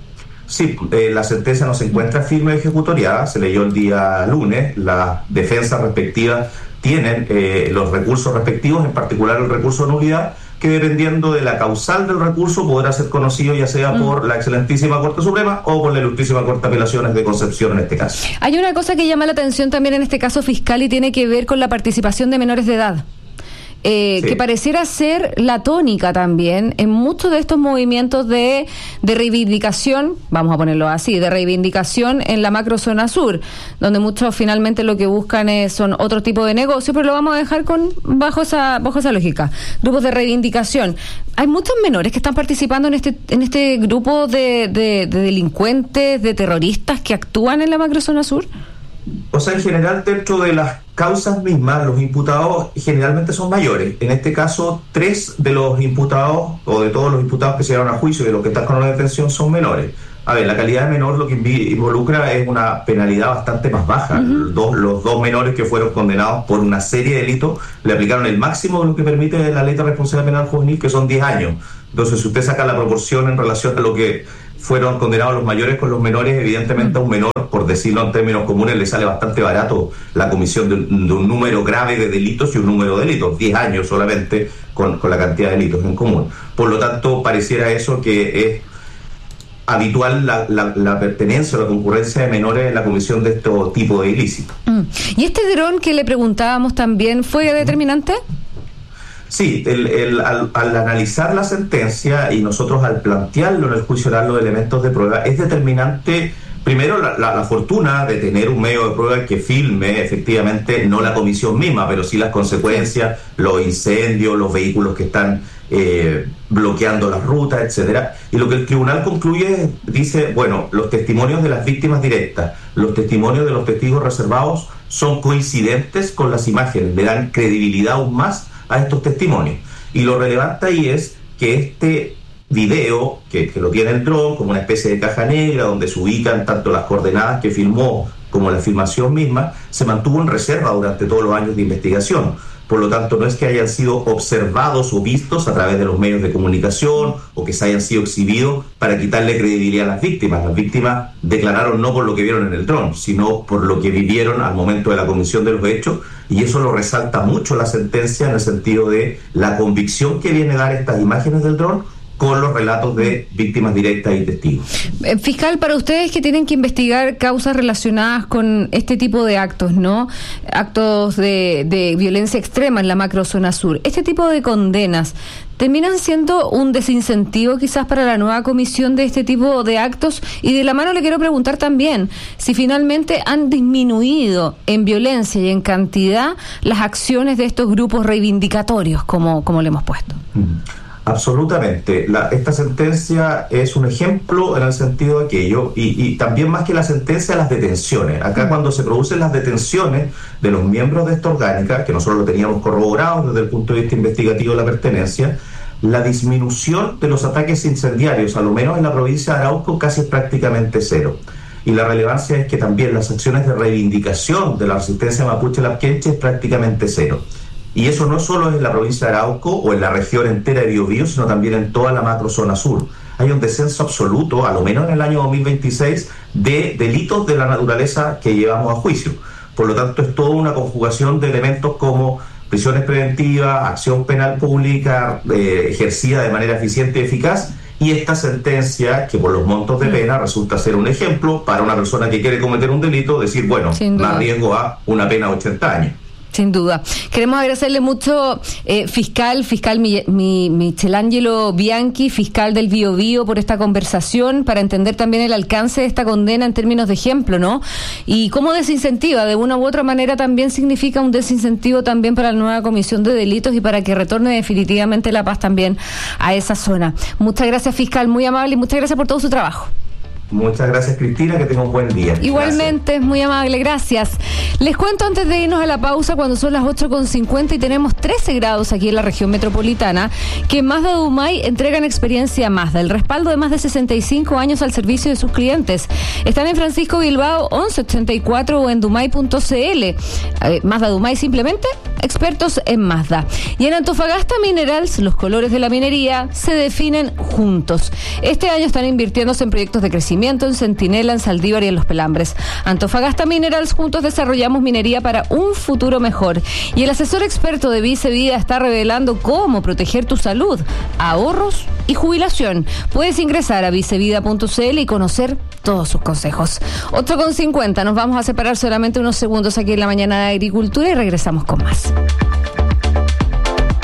Sí, eh, la sentencia no se encuentra firme y ejecutoriada, se leyó el día lunes, las defensas respectivas tienen eh, los recursos respectivos, en particular el recurso de nulidad, que dependiendo de la causal del recurso podrá ser conocido ya sea mm. por la excelentísima Corte Suprema o por la ilustrísima Corte de Apelaciones de Concepción en este caso.
Hay una cosa que llama la atención también en este caso fiscal y tiene que ver con la participación de menores de edad. eh,
Sí.
que pareciera ser la tónica también en muchos de estos movimientos de, de reivindicación, vamos a ponerlo así, de reivindicación en la macrozona sur, donde muchos finalmente lo que buscan es, son otro tipo de negocio, pero lo vamos a dejar con bajo esa bajo esa lógica. Grupos de reivindicación. Hay muchos menores que están participando en este en este grupo de, de, de delincuentes, de terroristas que actúan en la macrozona sur.
O sea, en general, dentro de las causas mismas, los imputados generalmente son mayores. En este caso, tres de los imputados, o de todos los imputados que se llevaron a juicio y de los que están con la detención, son menores. A ver, la calidad de menor lo que involucra es una penalidad bastante más baja. Uh-huh. Dos, los dos menores que fueron condenados por una serie de delitos le aplicaron el máximo de lo que permite la ley de responsabilidad penal juvenil, que son diez años. Entonces, si usted saca la proporción en relación a lo que fueron condenados los mayores con los menores, evidentemente a un menor, por decirlo en términos comunes, le sale bastante barato la comisión de, de un número grave de delitos y un número de delitos, diez años solamente con, con la cantidad de delitos en común. Por lo tanto, pareciera eso que es habitual la, la, la pertenencia o la concurrencia de menores en la comisión de este tipo de ilícitos.
Mm. ¿Y este dron que le preguntábamos también fue determinante?
Sí, el, el, al, al analizar la sentencia y nosotros al plantearlo en el juicio oral los elementos de prueba, es determinante, primero, la, la, la fortuna de tener un medio de prueba que filme efectivamente, no la comisión misma, pero sí las consecuencias, los incendios, los vehículos que están eh, bloqueando las rutas, etcétera. Y lo que el tribunal concluye, dice, bueno, los testimonios de las víctimas directas, los testimonios de los testigos reservados son coincidentes con las imágenes, le dan credibilidad aún más a estos testimonios. Y lo relevante ahí es que este video, que, que lo tiene el dron como una especie de caja negra donde se ubican tanto las coordenadas que filmó como la filmación misma, se mantuvo en reserva durante todos los años de investigación. Por lo tanto, no es que hayan sido observados o vistos a través de los medios de comunicación o que se hayan sido exhibidos para quitarle credibilidad a las víctimas. Las víctimas declararon no por lo que vieron en el dron, sino por lo que vivieron al momento de la comisión de los hechos, y eso lo resalta mucho la sentencia en el sentido de la convicción que viene a dar estas imágenes del dron con los relatos de víctimas directas y testigos.
Eh, fiscal, para ustedes que tienen que investigar causas relacionadas con este tipo de actos, ¿no? Actos de, de violencia extrema en la macrozona sur, este tipo de condenas terminan siendo un desincentivo quizás para la nueva comisión de este tipo de actos. Y de la mano le quiero preguntar también si finalmente han disminuido en violencia y en cantidad las acciones de estos grupos reivindicatorios, como, como le hemos puesto.
Mm. Absolutamente. La, esta sentencia es un ejemplo en el sentido de aquello, y, y también más que la sentencia, las detenciones. Acá, cuando se producen las detenciones de los miembros de esta orgánica, que nosotros lo teníamos corroborado desde el punto de vista investigativo de la pertenencia, la disminución de los ataques incendiarios, a lo menos en la provincia de Arauco, casi es prácticamente cero. Y la relevancia es que también las acciones de reivindicación de la resistencia mapuche-lapquenche es prácticamente cero. Y eso no solo es en la provincia de Arauco o en la región entera de Biobío, sino también en toda la macrozona sur. Hay un descenso absoluto, a lo menos en el año dos mil veintiséis, de delitos de la naturaleza que llevamos a juicio. Por lo tanto, es toda una conjugación de elementos como prisiones preventivas, acción penal pública eh, ejercida de manera eficiente y eficaz, y esta sentencia, que por los montos de pena resulta ser un ejemplo para una persona que quiere cometer un delito, decir, bueno, me arriesgo a una pena de ochenta años.
Sin duda. Queremos agradecerle mucho, eh, fiscal, fiscal mi, mi, Michelangelo Bianchi, fiscal del Biobío, por esta conversación, para entender también el alcance de esta condena en términos de ejemplo, ¿no? Y cómo desincentiva, de una u otra manera también significa un desincentivo también para la nueva comisión de delitos y para que retorne definitivamente la paz también a esa zona. Muchas gracias, fiscal, muy amable, y muchas gracias por todo su trabajo.
Muchas gracias, Cristina, que tenga un buen día.
Igualmente, gracias. Muy amable, gracias. Les cuento antes de irnos a la pausa, cuando son las ocho con cincuenta y tenemos trece grados aquí en la región metropolitana, que Mazda Dumay entregan experiencia Mazda, el respaldo de más de sesenta y cinco años al servicio de sus clientes. Están en Francisco Bilbao once ochenta y cuatro o en dumay punto c l. Eh, Mazda Dumay, simplemente expertos en Mazda. Y en Antofagasta Minerals, los colores de la minería se definen juntos. Este año están invirtiéndose en proyectos de crecimiento en Centinela, en Saldívar y en Los Pelambres. Antofagasta Minerals, juntos desarrollamos minería para un futuro mejor. Y el asesor experto de Vice Vida está revelando cómo proteger tu salud, ahorros y jubilación. Puedes ingresar a vicevida punto c l y conocer todos sus consejos. ocho con cincuenta, nos vamos a separar solamente unos segundos aquí en la mañana de Agricultura y regresamos con más.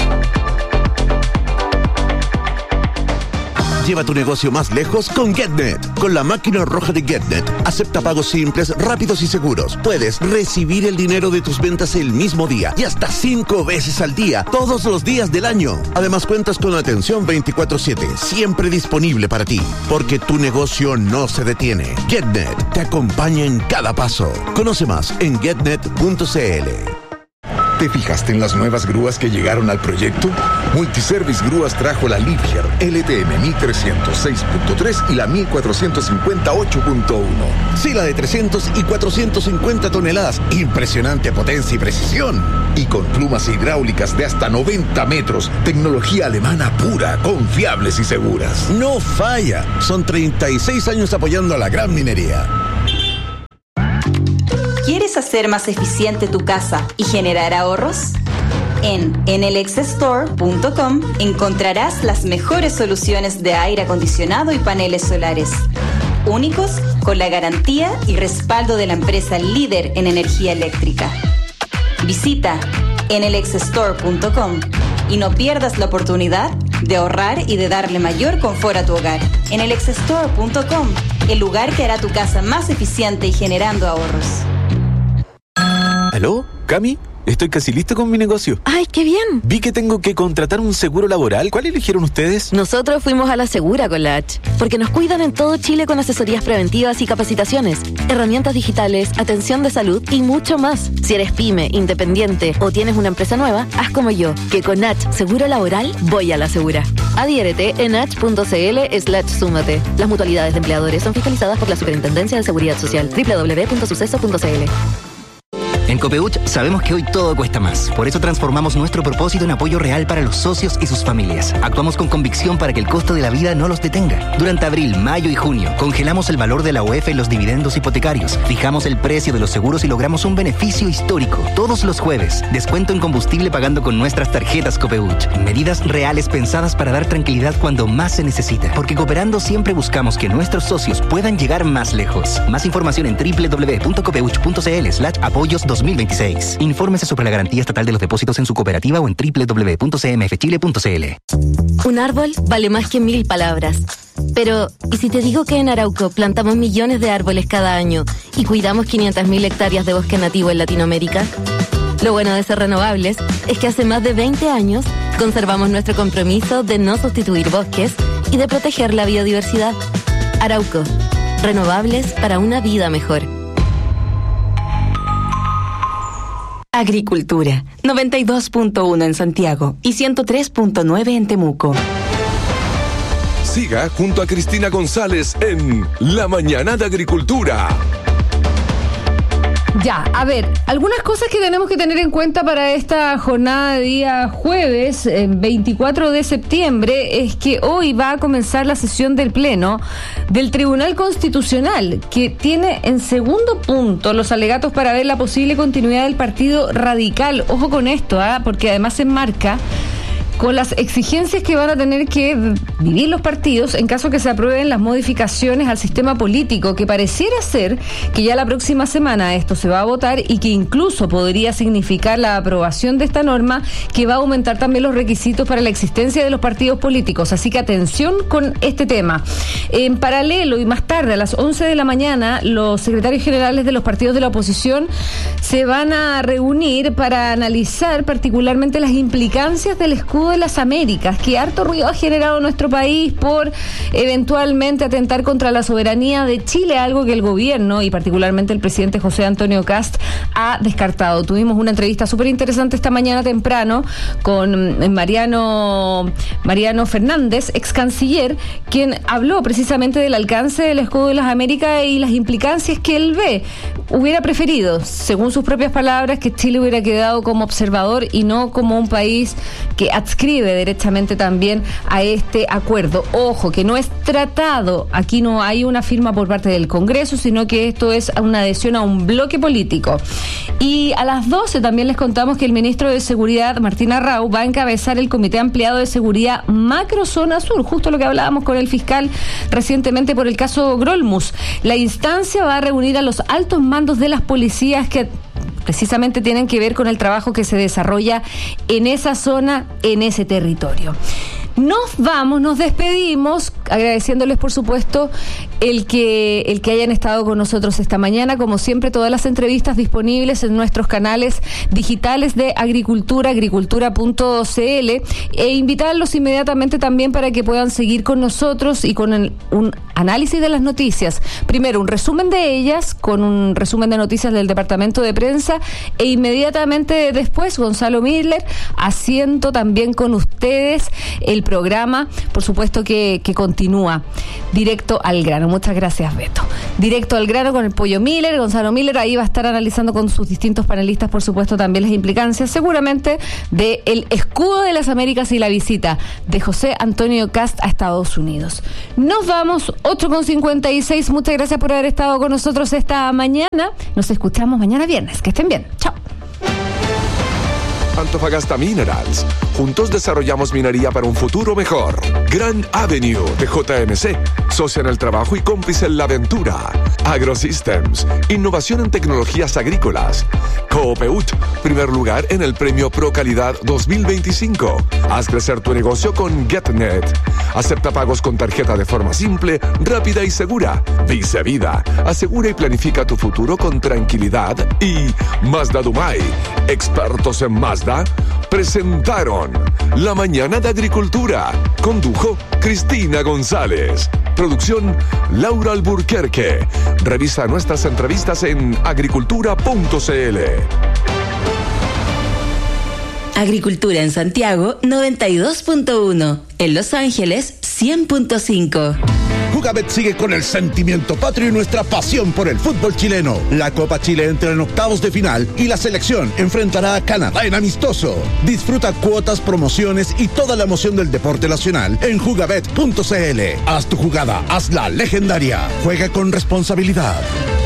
Lleva tu negocio más lejos con GetNet. Con la máquina roja de GetNet, acepta pagos simples, rápidos y seguros. Puedes recibir el dinero de tus ventas el mismo día y hasta cinco veces al día, todos los días del año. Además, cuentas con atención veinticuatro siete, siempre disponible para ti, porque tu negocio no se detiene. GetNet te acompaña en cada paso. Conoce más en getnet punto c l.
¿Te fijaste en las nuevas grúas que llegaron al proyecto? Multiservice Grúas trajo la Liebherr L T M mil trescientos seis punto tres y la mil cuatrocientos cincuenta ocho punto uno.
Sí, la de trescientos y cuatrocientos cincuenta toneladas. Impresionante potencia y precisión.
Y con plumas hidráulicas de hasta noventa metros. Tecnología alemana pura, confiables y seguras.
No falla. Son treinta y seis años apoyando a la gran minería.
¿Quieres hacer más eficiente tu casa y generar ahorros? En enelex store punto com encontrarás las mejores soluciones de aire acondicionado y paneles solares, únicos con la garantía y respaldo de la empresa líder en energía eléctrica. Visita enelex store punto com y no pierdas la oportunidad de ahorrar y de darle mayor confort a tu hogar. enelex store punto com, el lugar que hará tu casa más eficiente y generando ahorros.
¿Aló? ¿Cami? Estoy casi listo con mi negocio.
¡Ay, qué bien!
Vi que tengo que contratar un seguro laboral. ¿Cuál eligieron ustedes?
Nosotros fuimos a la Segura con la H, porque nos cuidan en todo Chile con asesorías preventivas y capacitaciones, herramientas digitales, atención de salud y mucho más. Si eres pyme, independiente o tienes una empresa nueva, haz como yo, que con H Seguro Laboral voy a la Segura. Adhiérete en h punto c l slash súmate. Las mutualidades de empleadores son fiscalizadas por la Superintendencia de Seguridad Social. doble u doble u doble u punto suceso punto c l.
En Copeuch sabemos que hoy todo cuesta más. Por eso transformamos nuestro propósito en apoyo real para los socios y sus familias. Actuamos con convicción para que el costo de la vida no los detenga. Durante abril, mayo y junio, congelamos el valor de la O E F en los dividendos hipotecarios, fijamos el precio de los seguros y logramos un beneficio histórico. Todos los jueves, descuento en combustible pagando con nuestras tarjetas Copeuch. Medidas reales pensadas para dar tranquilidad cuando más se necesita. Porque cooperando siempre buscamos que nuestros socios puedan llegar más lejos. Más información en doble u doble u doble u punto copeuch punto c l slash apoyos dos mil veintiséis. Infórmese sobre la garantía estatal de los depósitos en su cooperativa o en doble u doble u doble u punto c m f chile punto c l.
Un árbol vale más que mil palabras. Pero, ¿y si te digo que en Arauco plantamos millones de árboles cada año y cuidamos quinientas mil hectáreas de bosque nativo en Latinoamérica? Lo bueno de ser renovables es que hace más de veinte años conservamos nuestro compromiso de no sustituir bosques y de proteger la biodiversidad. Arauco, renovables para una vida mejor.
Agricultura, noventa y dos punto uno en Santiago y ciento tres punto nueve en Temuco.
Siga junto a Cristina González en La Mañana de Agricultura.
Ya, a ver, algunas cosas que tenemos que tener en cuenta para esta jornada de día jueves, eh, veinticuatro de septiembre, es que hoy va a comenzar la sesión del Pleno del Tribunal Constitucional, que tiene en segundo punto los alegatos para ver la posible continuidad del Partido Radical. Ojo con esto, ¿eh? Porque además se enmarca con las exigencias que van a tener que vivir los partidos en caso que se aprueben las modificaciones al sistema político, que pareciera ser que ya la próxima semana esto se va a votar y que incluso podría significar la aprobación de esta norma que va a aumentar también los requisitos para la existencia de los partidos políticos. Así que atención con este tema. En paralelo y más tarde, a las once de la mañana, los secretarios generales de los partidos de la oposición se van a reunir para analizar particularmente las implicancias del escudo de las Américas, que harto ruido ha generado nuestro país por eventualmente atentar contra la soberanía de Chile, algo que el gobierno y particularmente el presidente José Antonio Cast ha descartado. Tuvimos una entrevista súper interesante esta mañana temprano con Mariano, Mariano Fernández, ex canciller, quien habló precisamente del alcance del escudo de las Américas y las implicancias que él ve. Hubiera preferido, según sus propias palabras, que Chile hubiera quedado como observador y no como un país que adscribe derechamente también a este acuerdo. Ojo, que no es tratado, aquí no hay una firma por parte del Congreso, sino que esto es una adhesión a un bloque político. Y a las doce también les contamos que el ministro de Seguridad, Martín Arrau, va a encabezar el Comité Ampliado de Seguridad Macrozona Sur, justo lo que hablábamos con el fiscal recientemente por el caso Grolmus. La instancia va a reunir a los altos mandos de las policías que precisamente tienen que ver con el trabajo que se desarrolla en esa zona, en ese territorio. Nos vamos, nos despedimos agradeciéndoles, por supuesto, el que, el que hayan estado con nosotros esta mañana. Como siempre, todas las entrevistas disponibles en nuestros canales digitales de Agricultura, agricultura punto c l, e invitarlos inmediatamente también para que puedan seguir con nosotros y con el, un análisis de las noticias. Primero, un resumen de ellas, con un resumen de noticias del Departamento de Prensa, e inmediatamente después, Gonzalo Miller, haciendo también con ustedes el programa, por supuesto que, que continúa directo al grano. Muchas gracias, Beto. Directo al grano con el Pollo Miller, Gonzalo Miller, ahí va a estar analizando con sus distintos panelistas, por supuesto, también las implicancias, seguramente, de el escudo de las Américas y la visita de José Antonio Kast a Estados Unidos. Nos vamos, ocho con cincuenta y seis. Muchas gracias por haber estado con nosotros esta mañana. Nos escuchamos mañana viernes. Que estén bien. Chao.
Antofagasta Minerals. Juntos desarrollamos minería para un futuro mejor. Grand Avenue de J M C. Socia en el trabajo y cómplice en la aventura. AgroSystems. Innovación en tecnologías agrícolas. Coopeut. Primer lugar en el premio Pro Calidad dos mil veinticinco. Haz crecer tu negocio con GetNet. Acepta pagos con tarjeta de forma simple, rápida y segura. Vice Vida. Asegura y planifica tu futuro con tranquilidad. Y Mazda Dumay. Expertos en Mazda presentaron La Mañana de Agricultura. Condujo Cristina González. Producción Laura Alburquerque. Revisa nuestras entrevistas en agricultura punto c l.
Agricultura en Santiago noventa y dos punto uno. En Los Ángeles cien punto cinco.
Jugabet sigue con el sentimiento patrio y nuestra pasión por el fútbol chileno. La Copa Chile entra en octavos de final y la selección enfrentará a Canadá en amistoso. Disfruta cuotas, promociones y toda la emoción del deporte nacional en jugabet punto c l. Haz tu jugada, hazla legendaria. Juega con responsabilidad.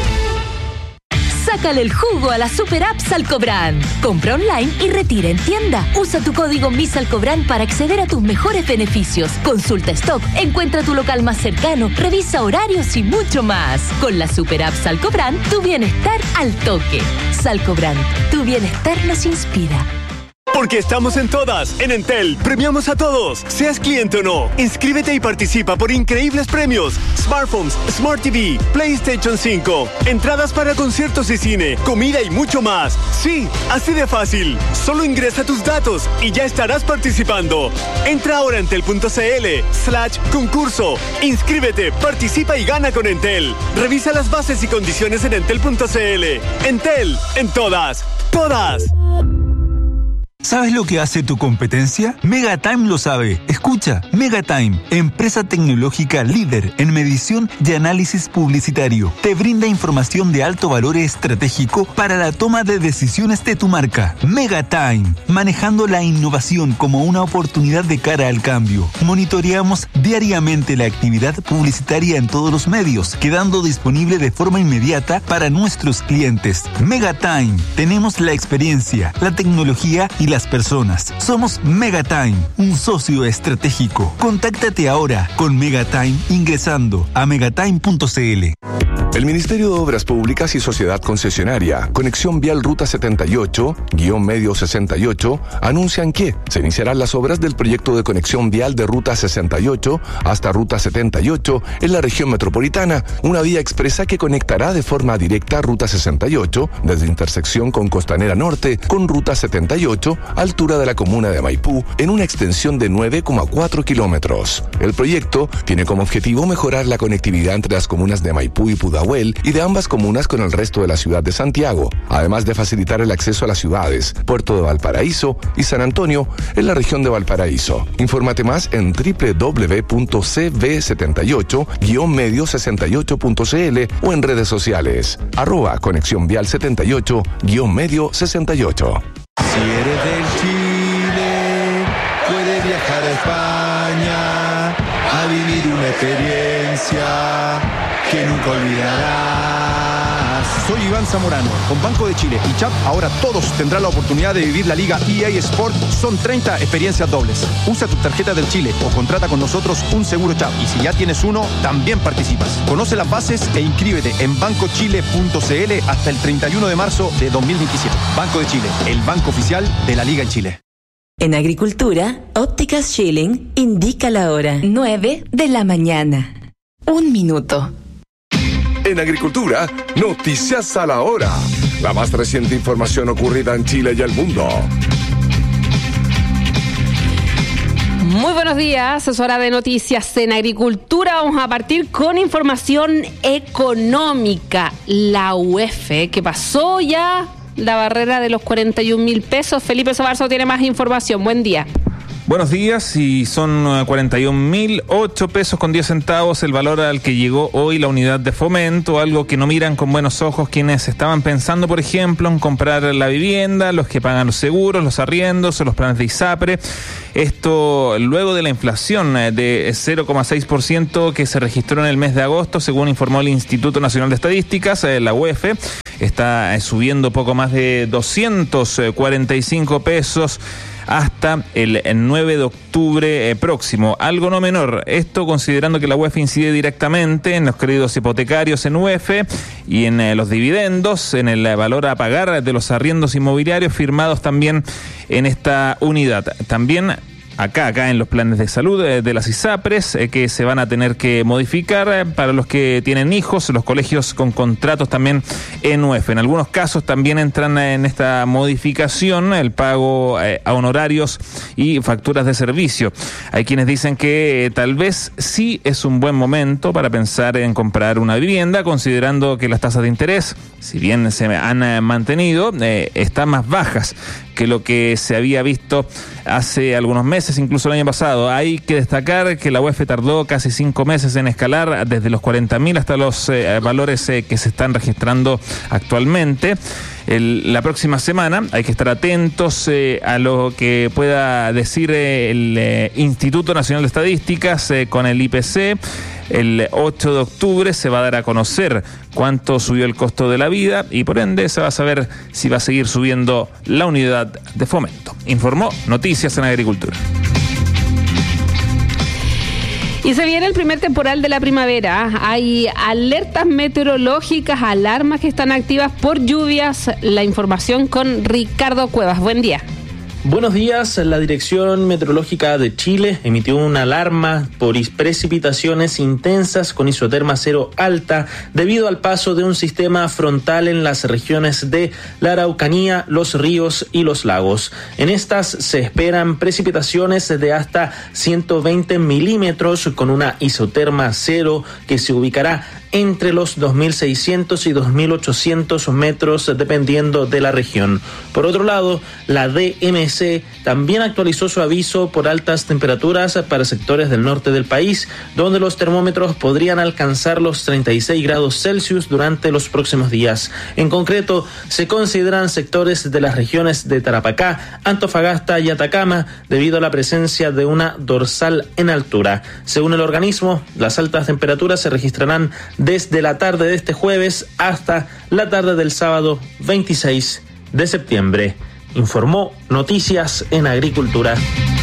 Sácale el jugo a la super app Salcobran. Compra online y retira en tienda. Usa tu código MISALCOBRAN para acceder a tus mejores beneficios. Consulta stock, encuentra tu local más cercano, revisa horarios y mucho más. Con la super app Salcobran, tu bienestar al toque. Salcobran, tu bienestar nos inspira.
Porque estamos en todas. En Entel, premiamos a todos, seas cliente o no. Inscríbete y participa por increíbles premios. Smartphones, Smart T V, PlayStation cinco, entradas para conciertos y cine, comida y mucho más. Sí, así de fácil. Solo ingresa tus datos y ya estarás participando. Entra ahora a entel.cl slash concurso. Inscríbete, participa y gana con Entel. Revisa las bases y condiciones en entel.cl. Entel, en todas, todas.
¿Sabes lo que hace tu competencia? Megatime lo sabe. Escucha, Megatime, empresa tecnológica líder en medición y análisis publicitario, te brinda información de alto valor estratégico para la toma de decisiones de tu marca. Megatime, manejando la innovación como una oportunidad de cara al cambio. Monitoreamos diariamente la actividad publicitaria en todos los medios, quedando disponible de forma inmediata para nuestros clientes. Megatime, tenemos la experiencia, la tecnología y la las personas. Somos Megatime, un socio estratégico. Contáctate ahora con Megatime ingresando a megatime punto c l.
El Ministerio de Obras Públicas y Sociedad Concesionaria, Conexión Vial Ruta setenta y ocho, guión medio sesenta y ocho, anuncian que se iniciarán las obras del proyecto de conexión vial de Ruta sesenta y ocho hasta Ruta setenta y ocho en la región metropolitana, una vía expresa que conectará de forma directa Ruta sesenta y ocho desde intersección con Costanera Norte con Ruta setenta y ocho, altura de la comuna de Maipú, en una extensión de nueve coma cuatro kilómetros. El proyecto tiene como objetivo mejorar la conectividad entre las comunas de Maipú y Pudahuel y de ambas comunas con el resto de la ciudad de Santiago, además de facilitar el acceso a las ciudades Puerto de Valparaíso y San Antonio en la región de Valparaíso. Infórmate más en doble u doble u doble u punto c v setenta y ocho guión medio sesenta y ocho punto c l o en redes sociales arroba conexión vial setenta y ocho guión medio sesenta y ocho.
Si eres del Chile, puedes viajar a España a vivir una experiencia que nunca olvidarás.
Soy Iván Zamorano. Con Banco de Chile y Chap, ahora todos tendrán la oportunidad de vivir la Liga E A Sport. Son treinta experiencias dobles. Usa tu tarjeta del Chile o contrata con nosotros un seguro Chap. Y si ya tienes uno, también participas. Conoce las bases e inscríbete en banco chile punto c l hasta el treinta y uno de marzo de dos mil veintisiete. Banco de Chile, el banco oficial de la Liga en Chile.
En Agricultura, Ópticas Schilling indica la hora. nueve de la mañana. Un minuto.
En Agricultura, noticias a la hora. La más reciente información ocurrida en Chile y el mundo.
Muy buenos días, es hora de noticias en Agricultura. Vamos a partir con información económica. La U E F, que pasó ya la barrera de los cuarenta y un mil pesos. Felipe Sobarzo tiene más información. Buen día.
Buenos días, y son cuarenta y un mil ocho pesos con diez centavos el valor al que llegó hoy la unidad de fomento, algo que no miran con buenos ojos quienes estaban pensando, por ejemplo, en comprar la vivienda, los que pagan los seguros, los arriendos o los planes de ISAPRE. Esto luego de la inflación de cero coma seis por ciento que se registró en el mes de agosto, según informó el Instituto Nacional de Estadísticas, la U E F. Está subiendo poco más de doscientos cuarenta y cinco pesos hasta el nueve de octubre eh, próximo, algo no menor. Esto considerando que la U E F incide directamente en los créditos hipotecarios en U E F y en eh, los dividendos, en el valor a pagar de los arriendos inmobiliarios firmados también en esta unidad. También Acá, acá en los planes de salud eh, de las ISAPRES eh, que se van a tener que modificar eh, para los que tienen hijos, los colegios con contratos también en U E F. En algunos casos también entran eh, en esta modificación el pago eh, a honorarios y facturas de servicio. Hay quienes dicen que eh, tal vez sí es un buen momento para pensar en comprar una vivienda, considerando que las tasas de interés, si bien se han eh, mantenido, eh, están más bajas que lo que se había visto hace algunos meses, incluso el año pasado. Hay que destacar que la U E F tardó casi cinco meses en escalar desde los cuarenta mil hasta los eh, valores eh, que se están registrando actualmente. El, la próxima semana hay que estar atentos eh, a lo que pueda decir eh, el eh, Instituto Nacional de Estadísticas eh, con el I P C. El ocho de octubre se va a dar a conocer cuánto subió el costo de la vida y por ende se va a saber si va a seguir subiendo la unidad de fomento. Informó Noticias en Agricultura.
Y se viene el primer temporal de la primavera. Hay alertas meteorológicas, alarmas que están activas por lluvias. La información con Ricardo Cuevas. Buen día.
Buenos días. La Dirección Meteorológica de Chile emitió una alarma por precipitaciones intensas con isoterma cero alta debido al paso de un sistema frontal en las regiones de la Araucanía, los ríos y los lagos. En estas se esperan precipitaciones de hasta ciento veinte milímetros con una isoterma cero que se ubicará entre los dos mil seiscientos y dos mil ochocientos metros dependiendo de la región. Por otro lado, la D M C también actualizó su aviso por altas temperaturas para sectores del norte del país, donde los termómetros podrían alcanzar los treinta y seis grados Celsius durante los próximos días. En concreto, se consideran sectores de las regiones de Tarapacá, Antofagasta y Atacama debido a la presencia de una dorsal en altura. Según el organismo, las altas temperaturas se registrarán desde la tarde de este jueves hasta la tarde del sábado veintiséis de septiembre. Informó Noticias en Agricultura.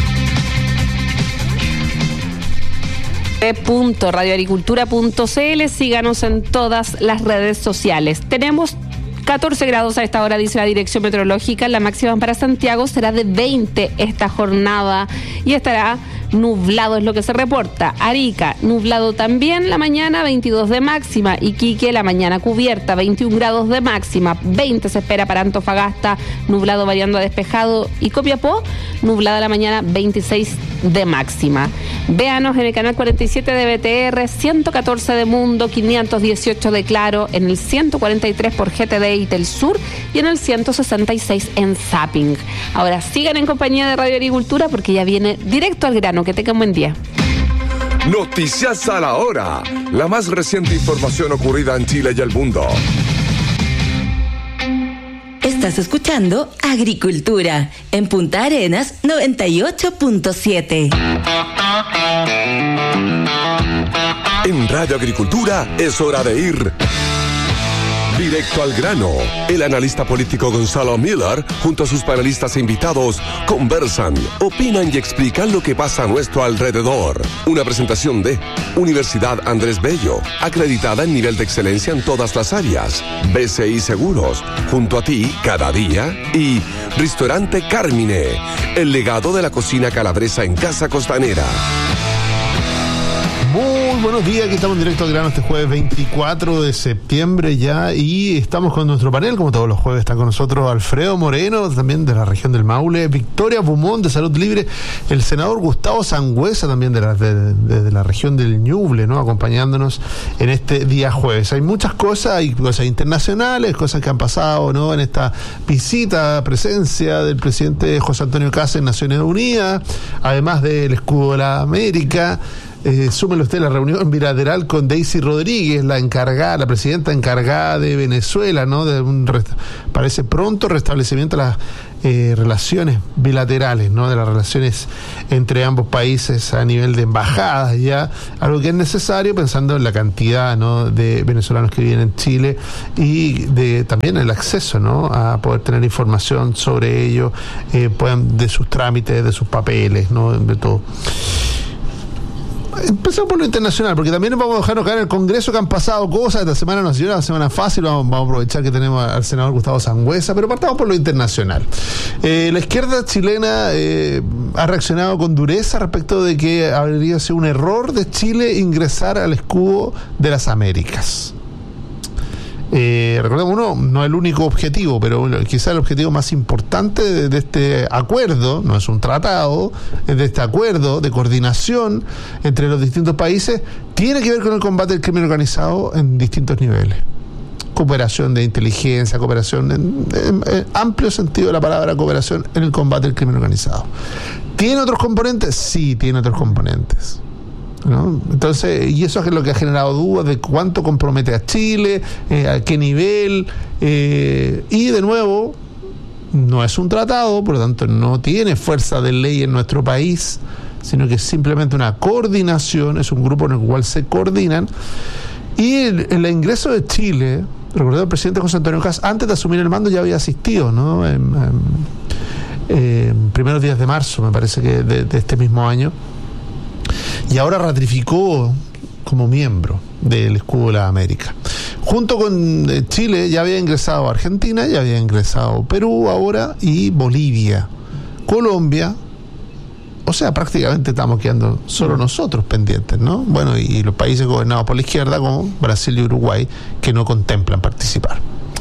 radioagricultura punto c l. Síganos en todas las redes sociales. Tenemos catorce grados a esta hora, dice la Dirección Meteorológica. La máxima para Santiago será de veinte esta jornada y estará nublado, es lo que se reporta. Arica, nublado también la mañana, veintidós de máxima. Iquique, la mañana cubierta, veintiún grados de máxima. veinte se espera para Antofagasta, nublado variando a despejado. Y Copiapó, nublada la mañana, veintiséis de máxima. Véanos en el canal cuarenta y siete de B T R, ciento catorce de Mundo, quinientos dieciocho de Claro, en el ciento cuarenta y tres por G T D y Telsur y en el ciento sesenta y seis en Zapping. Ahora sigan en compañía de Radio Agricultura porque ya viene directo al grano. Que tengan buen día.
Noticias a la hora. La más reciente información ocurrida en Chile y el mundo.
Estás escuchando Agricultura en Punta Arenas noventa y ocho punto siete.
En Radio Agricultura es hora de ir Directo al grano. El analista político Gonzalo Miller, junto a sus panelistas e invitados, conversan, opinan y explican lo que pasa a nuestro alrededor. Una presentación de Universidad Andrés Bello, acreditada en nivel de excelencia en todas las áreas. B C I Seguros, junto a ti cada día. Y Restaurante Carmine, el legado de la cocina calabresa en Casa Costanera.
Muy buenos días, aquí estamos en Directo al grano este jueves veinticuatro de septiembre ya, y estamos con nuestro panel, como todos los jueves. Está con nosotros Alfredo Moreno, también de la región del Maule, Victoria Beaumont de Salud Libre, el senador Gustavo Sangüesa, también de la, de, de, de la región del Ñuble, ¿no?, acompañándonos en este día jueves. Hay muchas cosas, hay cosas internacionales, cosas que han pasado, ¿no?, en esta visita, presencia del presidente José Antonio Kast en Naciones Unidas, además del escudo de la América. Eh, súmelo usted la reunión bilateral con Daisy Rodríguez, la encargada, la presidenta encargada de Venezuela, ¿no? De un rest- parece pronto restablecimiento de las eh, relaciones bilaterales, ¿no? De las relaciones entre ambos países a nivel de embajadas, ya, algo que es necesario pensando en la cantidad, ¿no?, de venezolanos que viven en Chile y de también el acceso, ¿no?, a poder tener información sobre ello, eh, puedan, de sus trámites, de sus papeles, ¿no?, de todo. Empezamos por lo internacional, porque también vamos a dejarnos caer en el Congreso, que han pasado cosas. Esta semana no ha sido una semana fácil, vamos, vamos a aprovechar que tenemos al senador Gustavo Sangüesa, pero partamos por lo internacional. Eh, la izquierda chilena eh, ha reaccionado con dureza respecto de que habría sido un error de Chile ingresar al escudo de las Américas. Eh, recordemos, uno, no es el único objetivo, pero quizá el objetivo más importante de, de este acuerdo, no es un tratado, es de este acuerdo de coordinación entre los distintos países, tiene que ver con el combate del crimen organizado en distintos niveles. Cooperación de inteligencia, cooperación en, en, en amplio sentido de la palabra cooperación en el combate del crimen organizado. ¿Tiene otros componentes? Sí, tiene otros componentes, ¿no? Entonces, y eso es lo que ha generado dudas de cuánto compromete a Chile, eh, a qué nivel, eh, y de nuevo, no es un tratado, por lo tanto no tiene fuerza de ley en nuestro país, sino que es simplemente una coordinación, es un grupo en el cual se coordinan. Y el, el ingreso de Chile, recordemos, el presidente José Antonio Kast, antes de asumir el mando, ya había asistido, ¿no?, en, en, en primeros días de marzo, me parece que de, de este mismo año, y ahora ratificó como miembro del escudo de la América. Junto con Chile ya había ingresado Argentina, ya había ingresado Perú ahora, y Bolivia, Colombia. O sea, prácticamente estamos quedando solo nosotros pendientes, ¿no? Bueno, y los países gobernados por la izquierda, como Brasil y Uruguay, que no contemplan participar.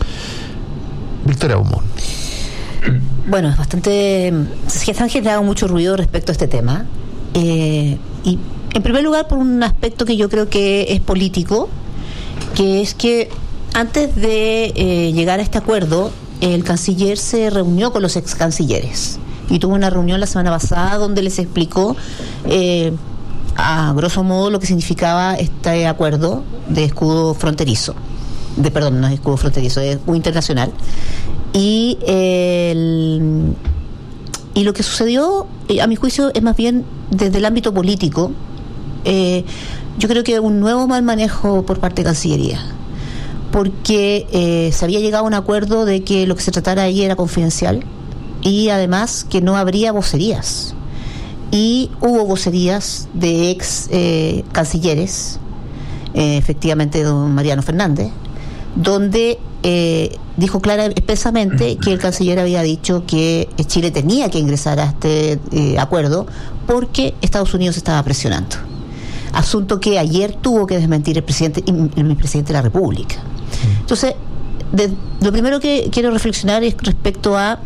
Victoria Beaumont.
Bueno, es bastante... Se han generado mucho ruido respecto a este tema. Eh, y en primer lugar por un aspecto que yo creo que es político, que es que antes de eh, llegar a este acuerdo, el canciller se reunió con los ex cancilleres y tuvo una reunión la semana pasada donde les explicó eh, a grosso modo lo que significaba este acuerdo de escudo fronterizo, de perdón, no es escudo fronterizo, es escudo internacional. Y eh, el Y lo que sucedió, a mi juicio, es más bien desde el ámbito político. Eh, yo creo que un nuevo mal manejo por parte de Cancillería, porque eh, se había llegado a un acuerdo de que lo que se tratara ahí era confidencial y además que no habría vocerías. Y hubo vocerías de ex eh, cancilleres, eh, efectivamente don Mariano Fernández, donde eh, dijo clara expresamente que el canciller había dicho que Chile tenía que ingresar a este eh, acuerdo porque Estados Unidos estaba presionando. Asunto que ayer tuvo que desmentir el presidente, el presidente de la República. Entonces, de, lo primero que quiero reflexionar es respecto a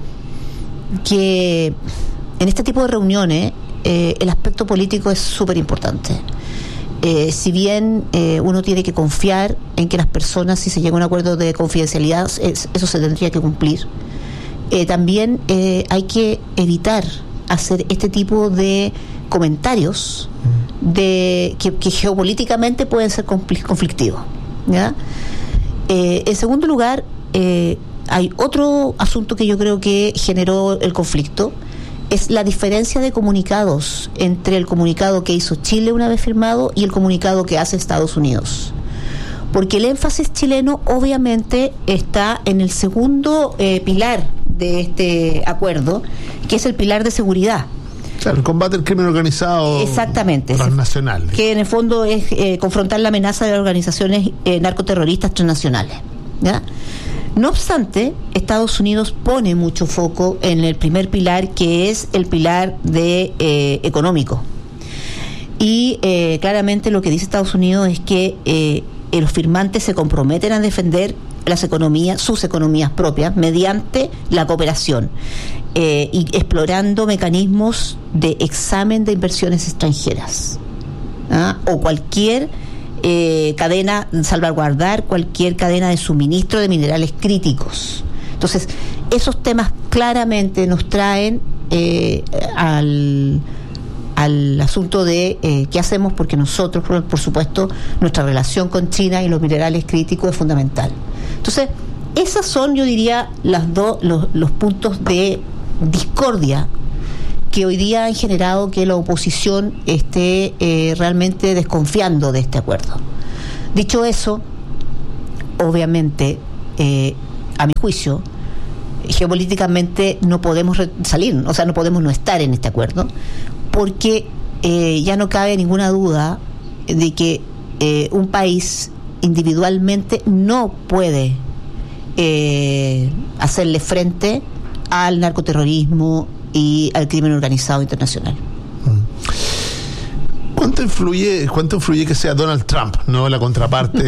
que en este tipo de reuniones eh, el aspecto político es súper importante. Eh, si bien eh, uno tiene que confiar en que las personas, si se llega a un acuerdo de confidencialidad, es, eso se tendría que cumplir, eh, también eh, hay que evitar hacer este tipo de comentarios de que, que geopolíticamente pueden ser conflictivos, ¿ya? Eh, en segundo lugar, eh, hay otro asunto que yo creo que generó el conflicto, es la diferencia de comunicados entre el comunicado que hizo Chile una vez firmado y el comunicado que hace Estados Unidos. porque el énfasis chileno obviamente está en el segundo eh, pilar de este acuerdo, que es el pilar de seguridad.
Claro, el combate al crimen organizado.
Exactamente.
Transnacional.
Que en el fondo es eh, confrontar la amenaza de las organizaciones eh, narcoterroristas transnacionales. ¿Ya? No obstante, Estados Unidos pone mucho foco en el primer pilar, que es el pilar de eh, económico. Y eh, claramente lo que dice Estados Unidos es que eh, los firmantes se comprometen a defender las economías, sus economías propias, mediante la cooperación eh, y explorando mecanismos de examen de inversiones extranjeras, ¿ah? o cualquier eh, cadena, salvaguardar cualquier cadena de suministro de minerales críticos. Entonces, esos temas claramente nos traen eh, al al asunto de eh, qué hacemos, porque nosotros, por, por supuesto, nuestra relación con China y los minerales críticos es fundamental. Entonces, esas son, yo diría, las dos los, los puntos de discordia que hoy día han generado que la oposición esté eh, realmente desconfiando de este acuerdo. Dicho eso, obviamente, eh, a mi juicio, geopolíticamente no podemos salir, o sea, no podemos no estar en este acuerdo, porque eh, ya no cabe ninguna duda de que eh, un país individualmente no puede eh, hacerle frente al narcoterrorismo y al crimen organizado internacional.
¿Cuánto influye, cuánto influye que sea Donald Trump, no la contraparte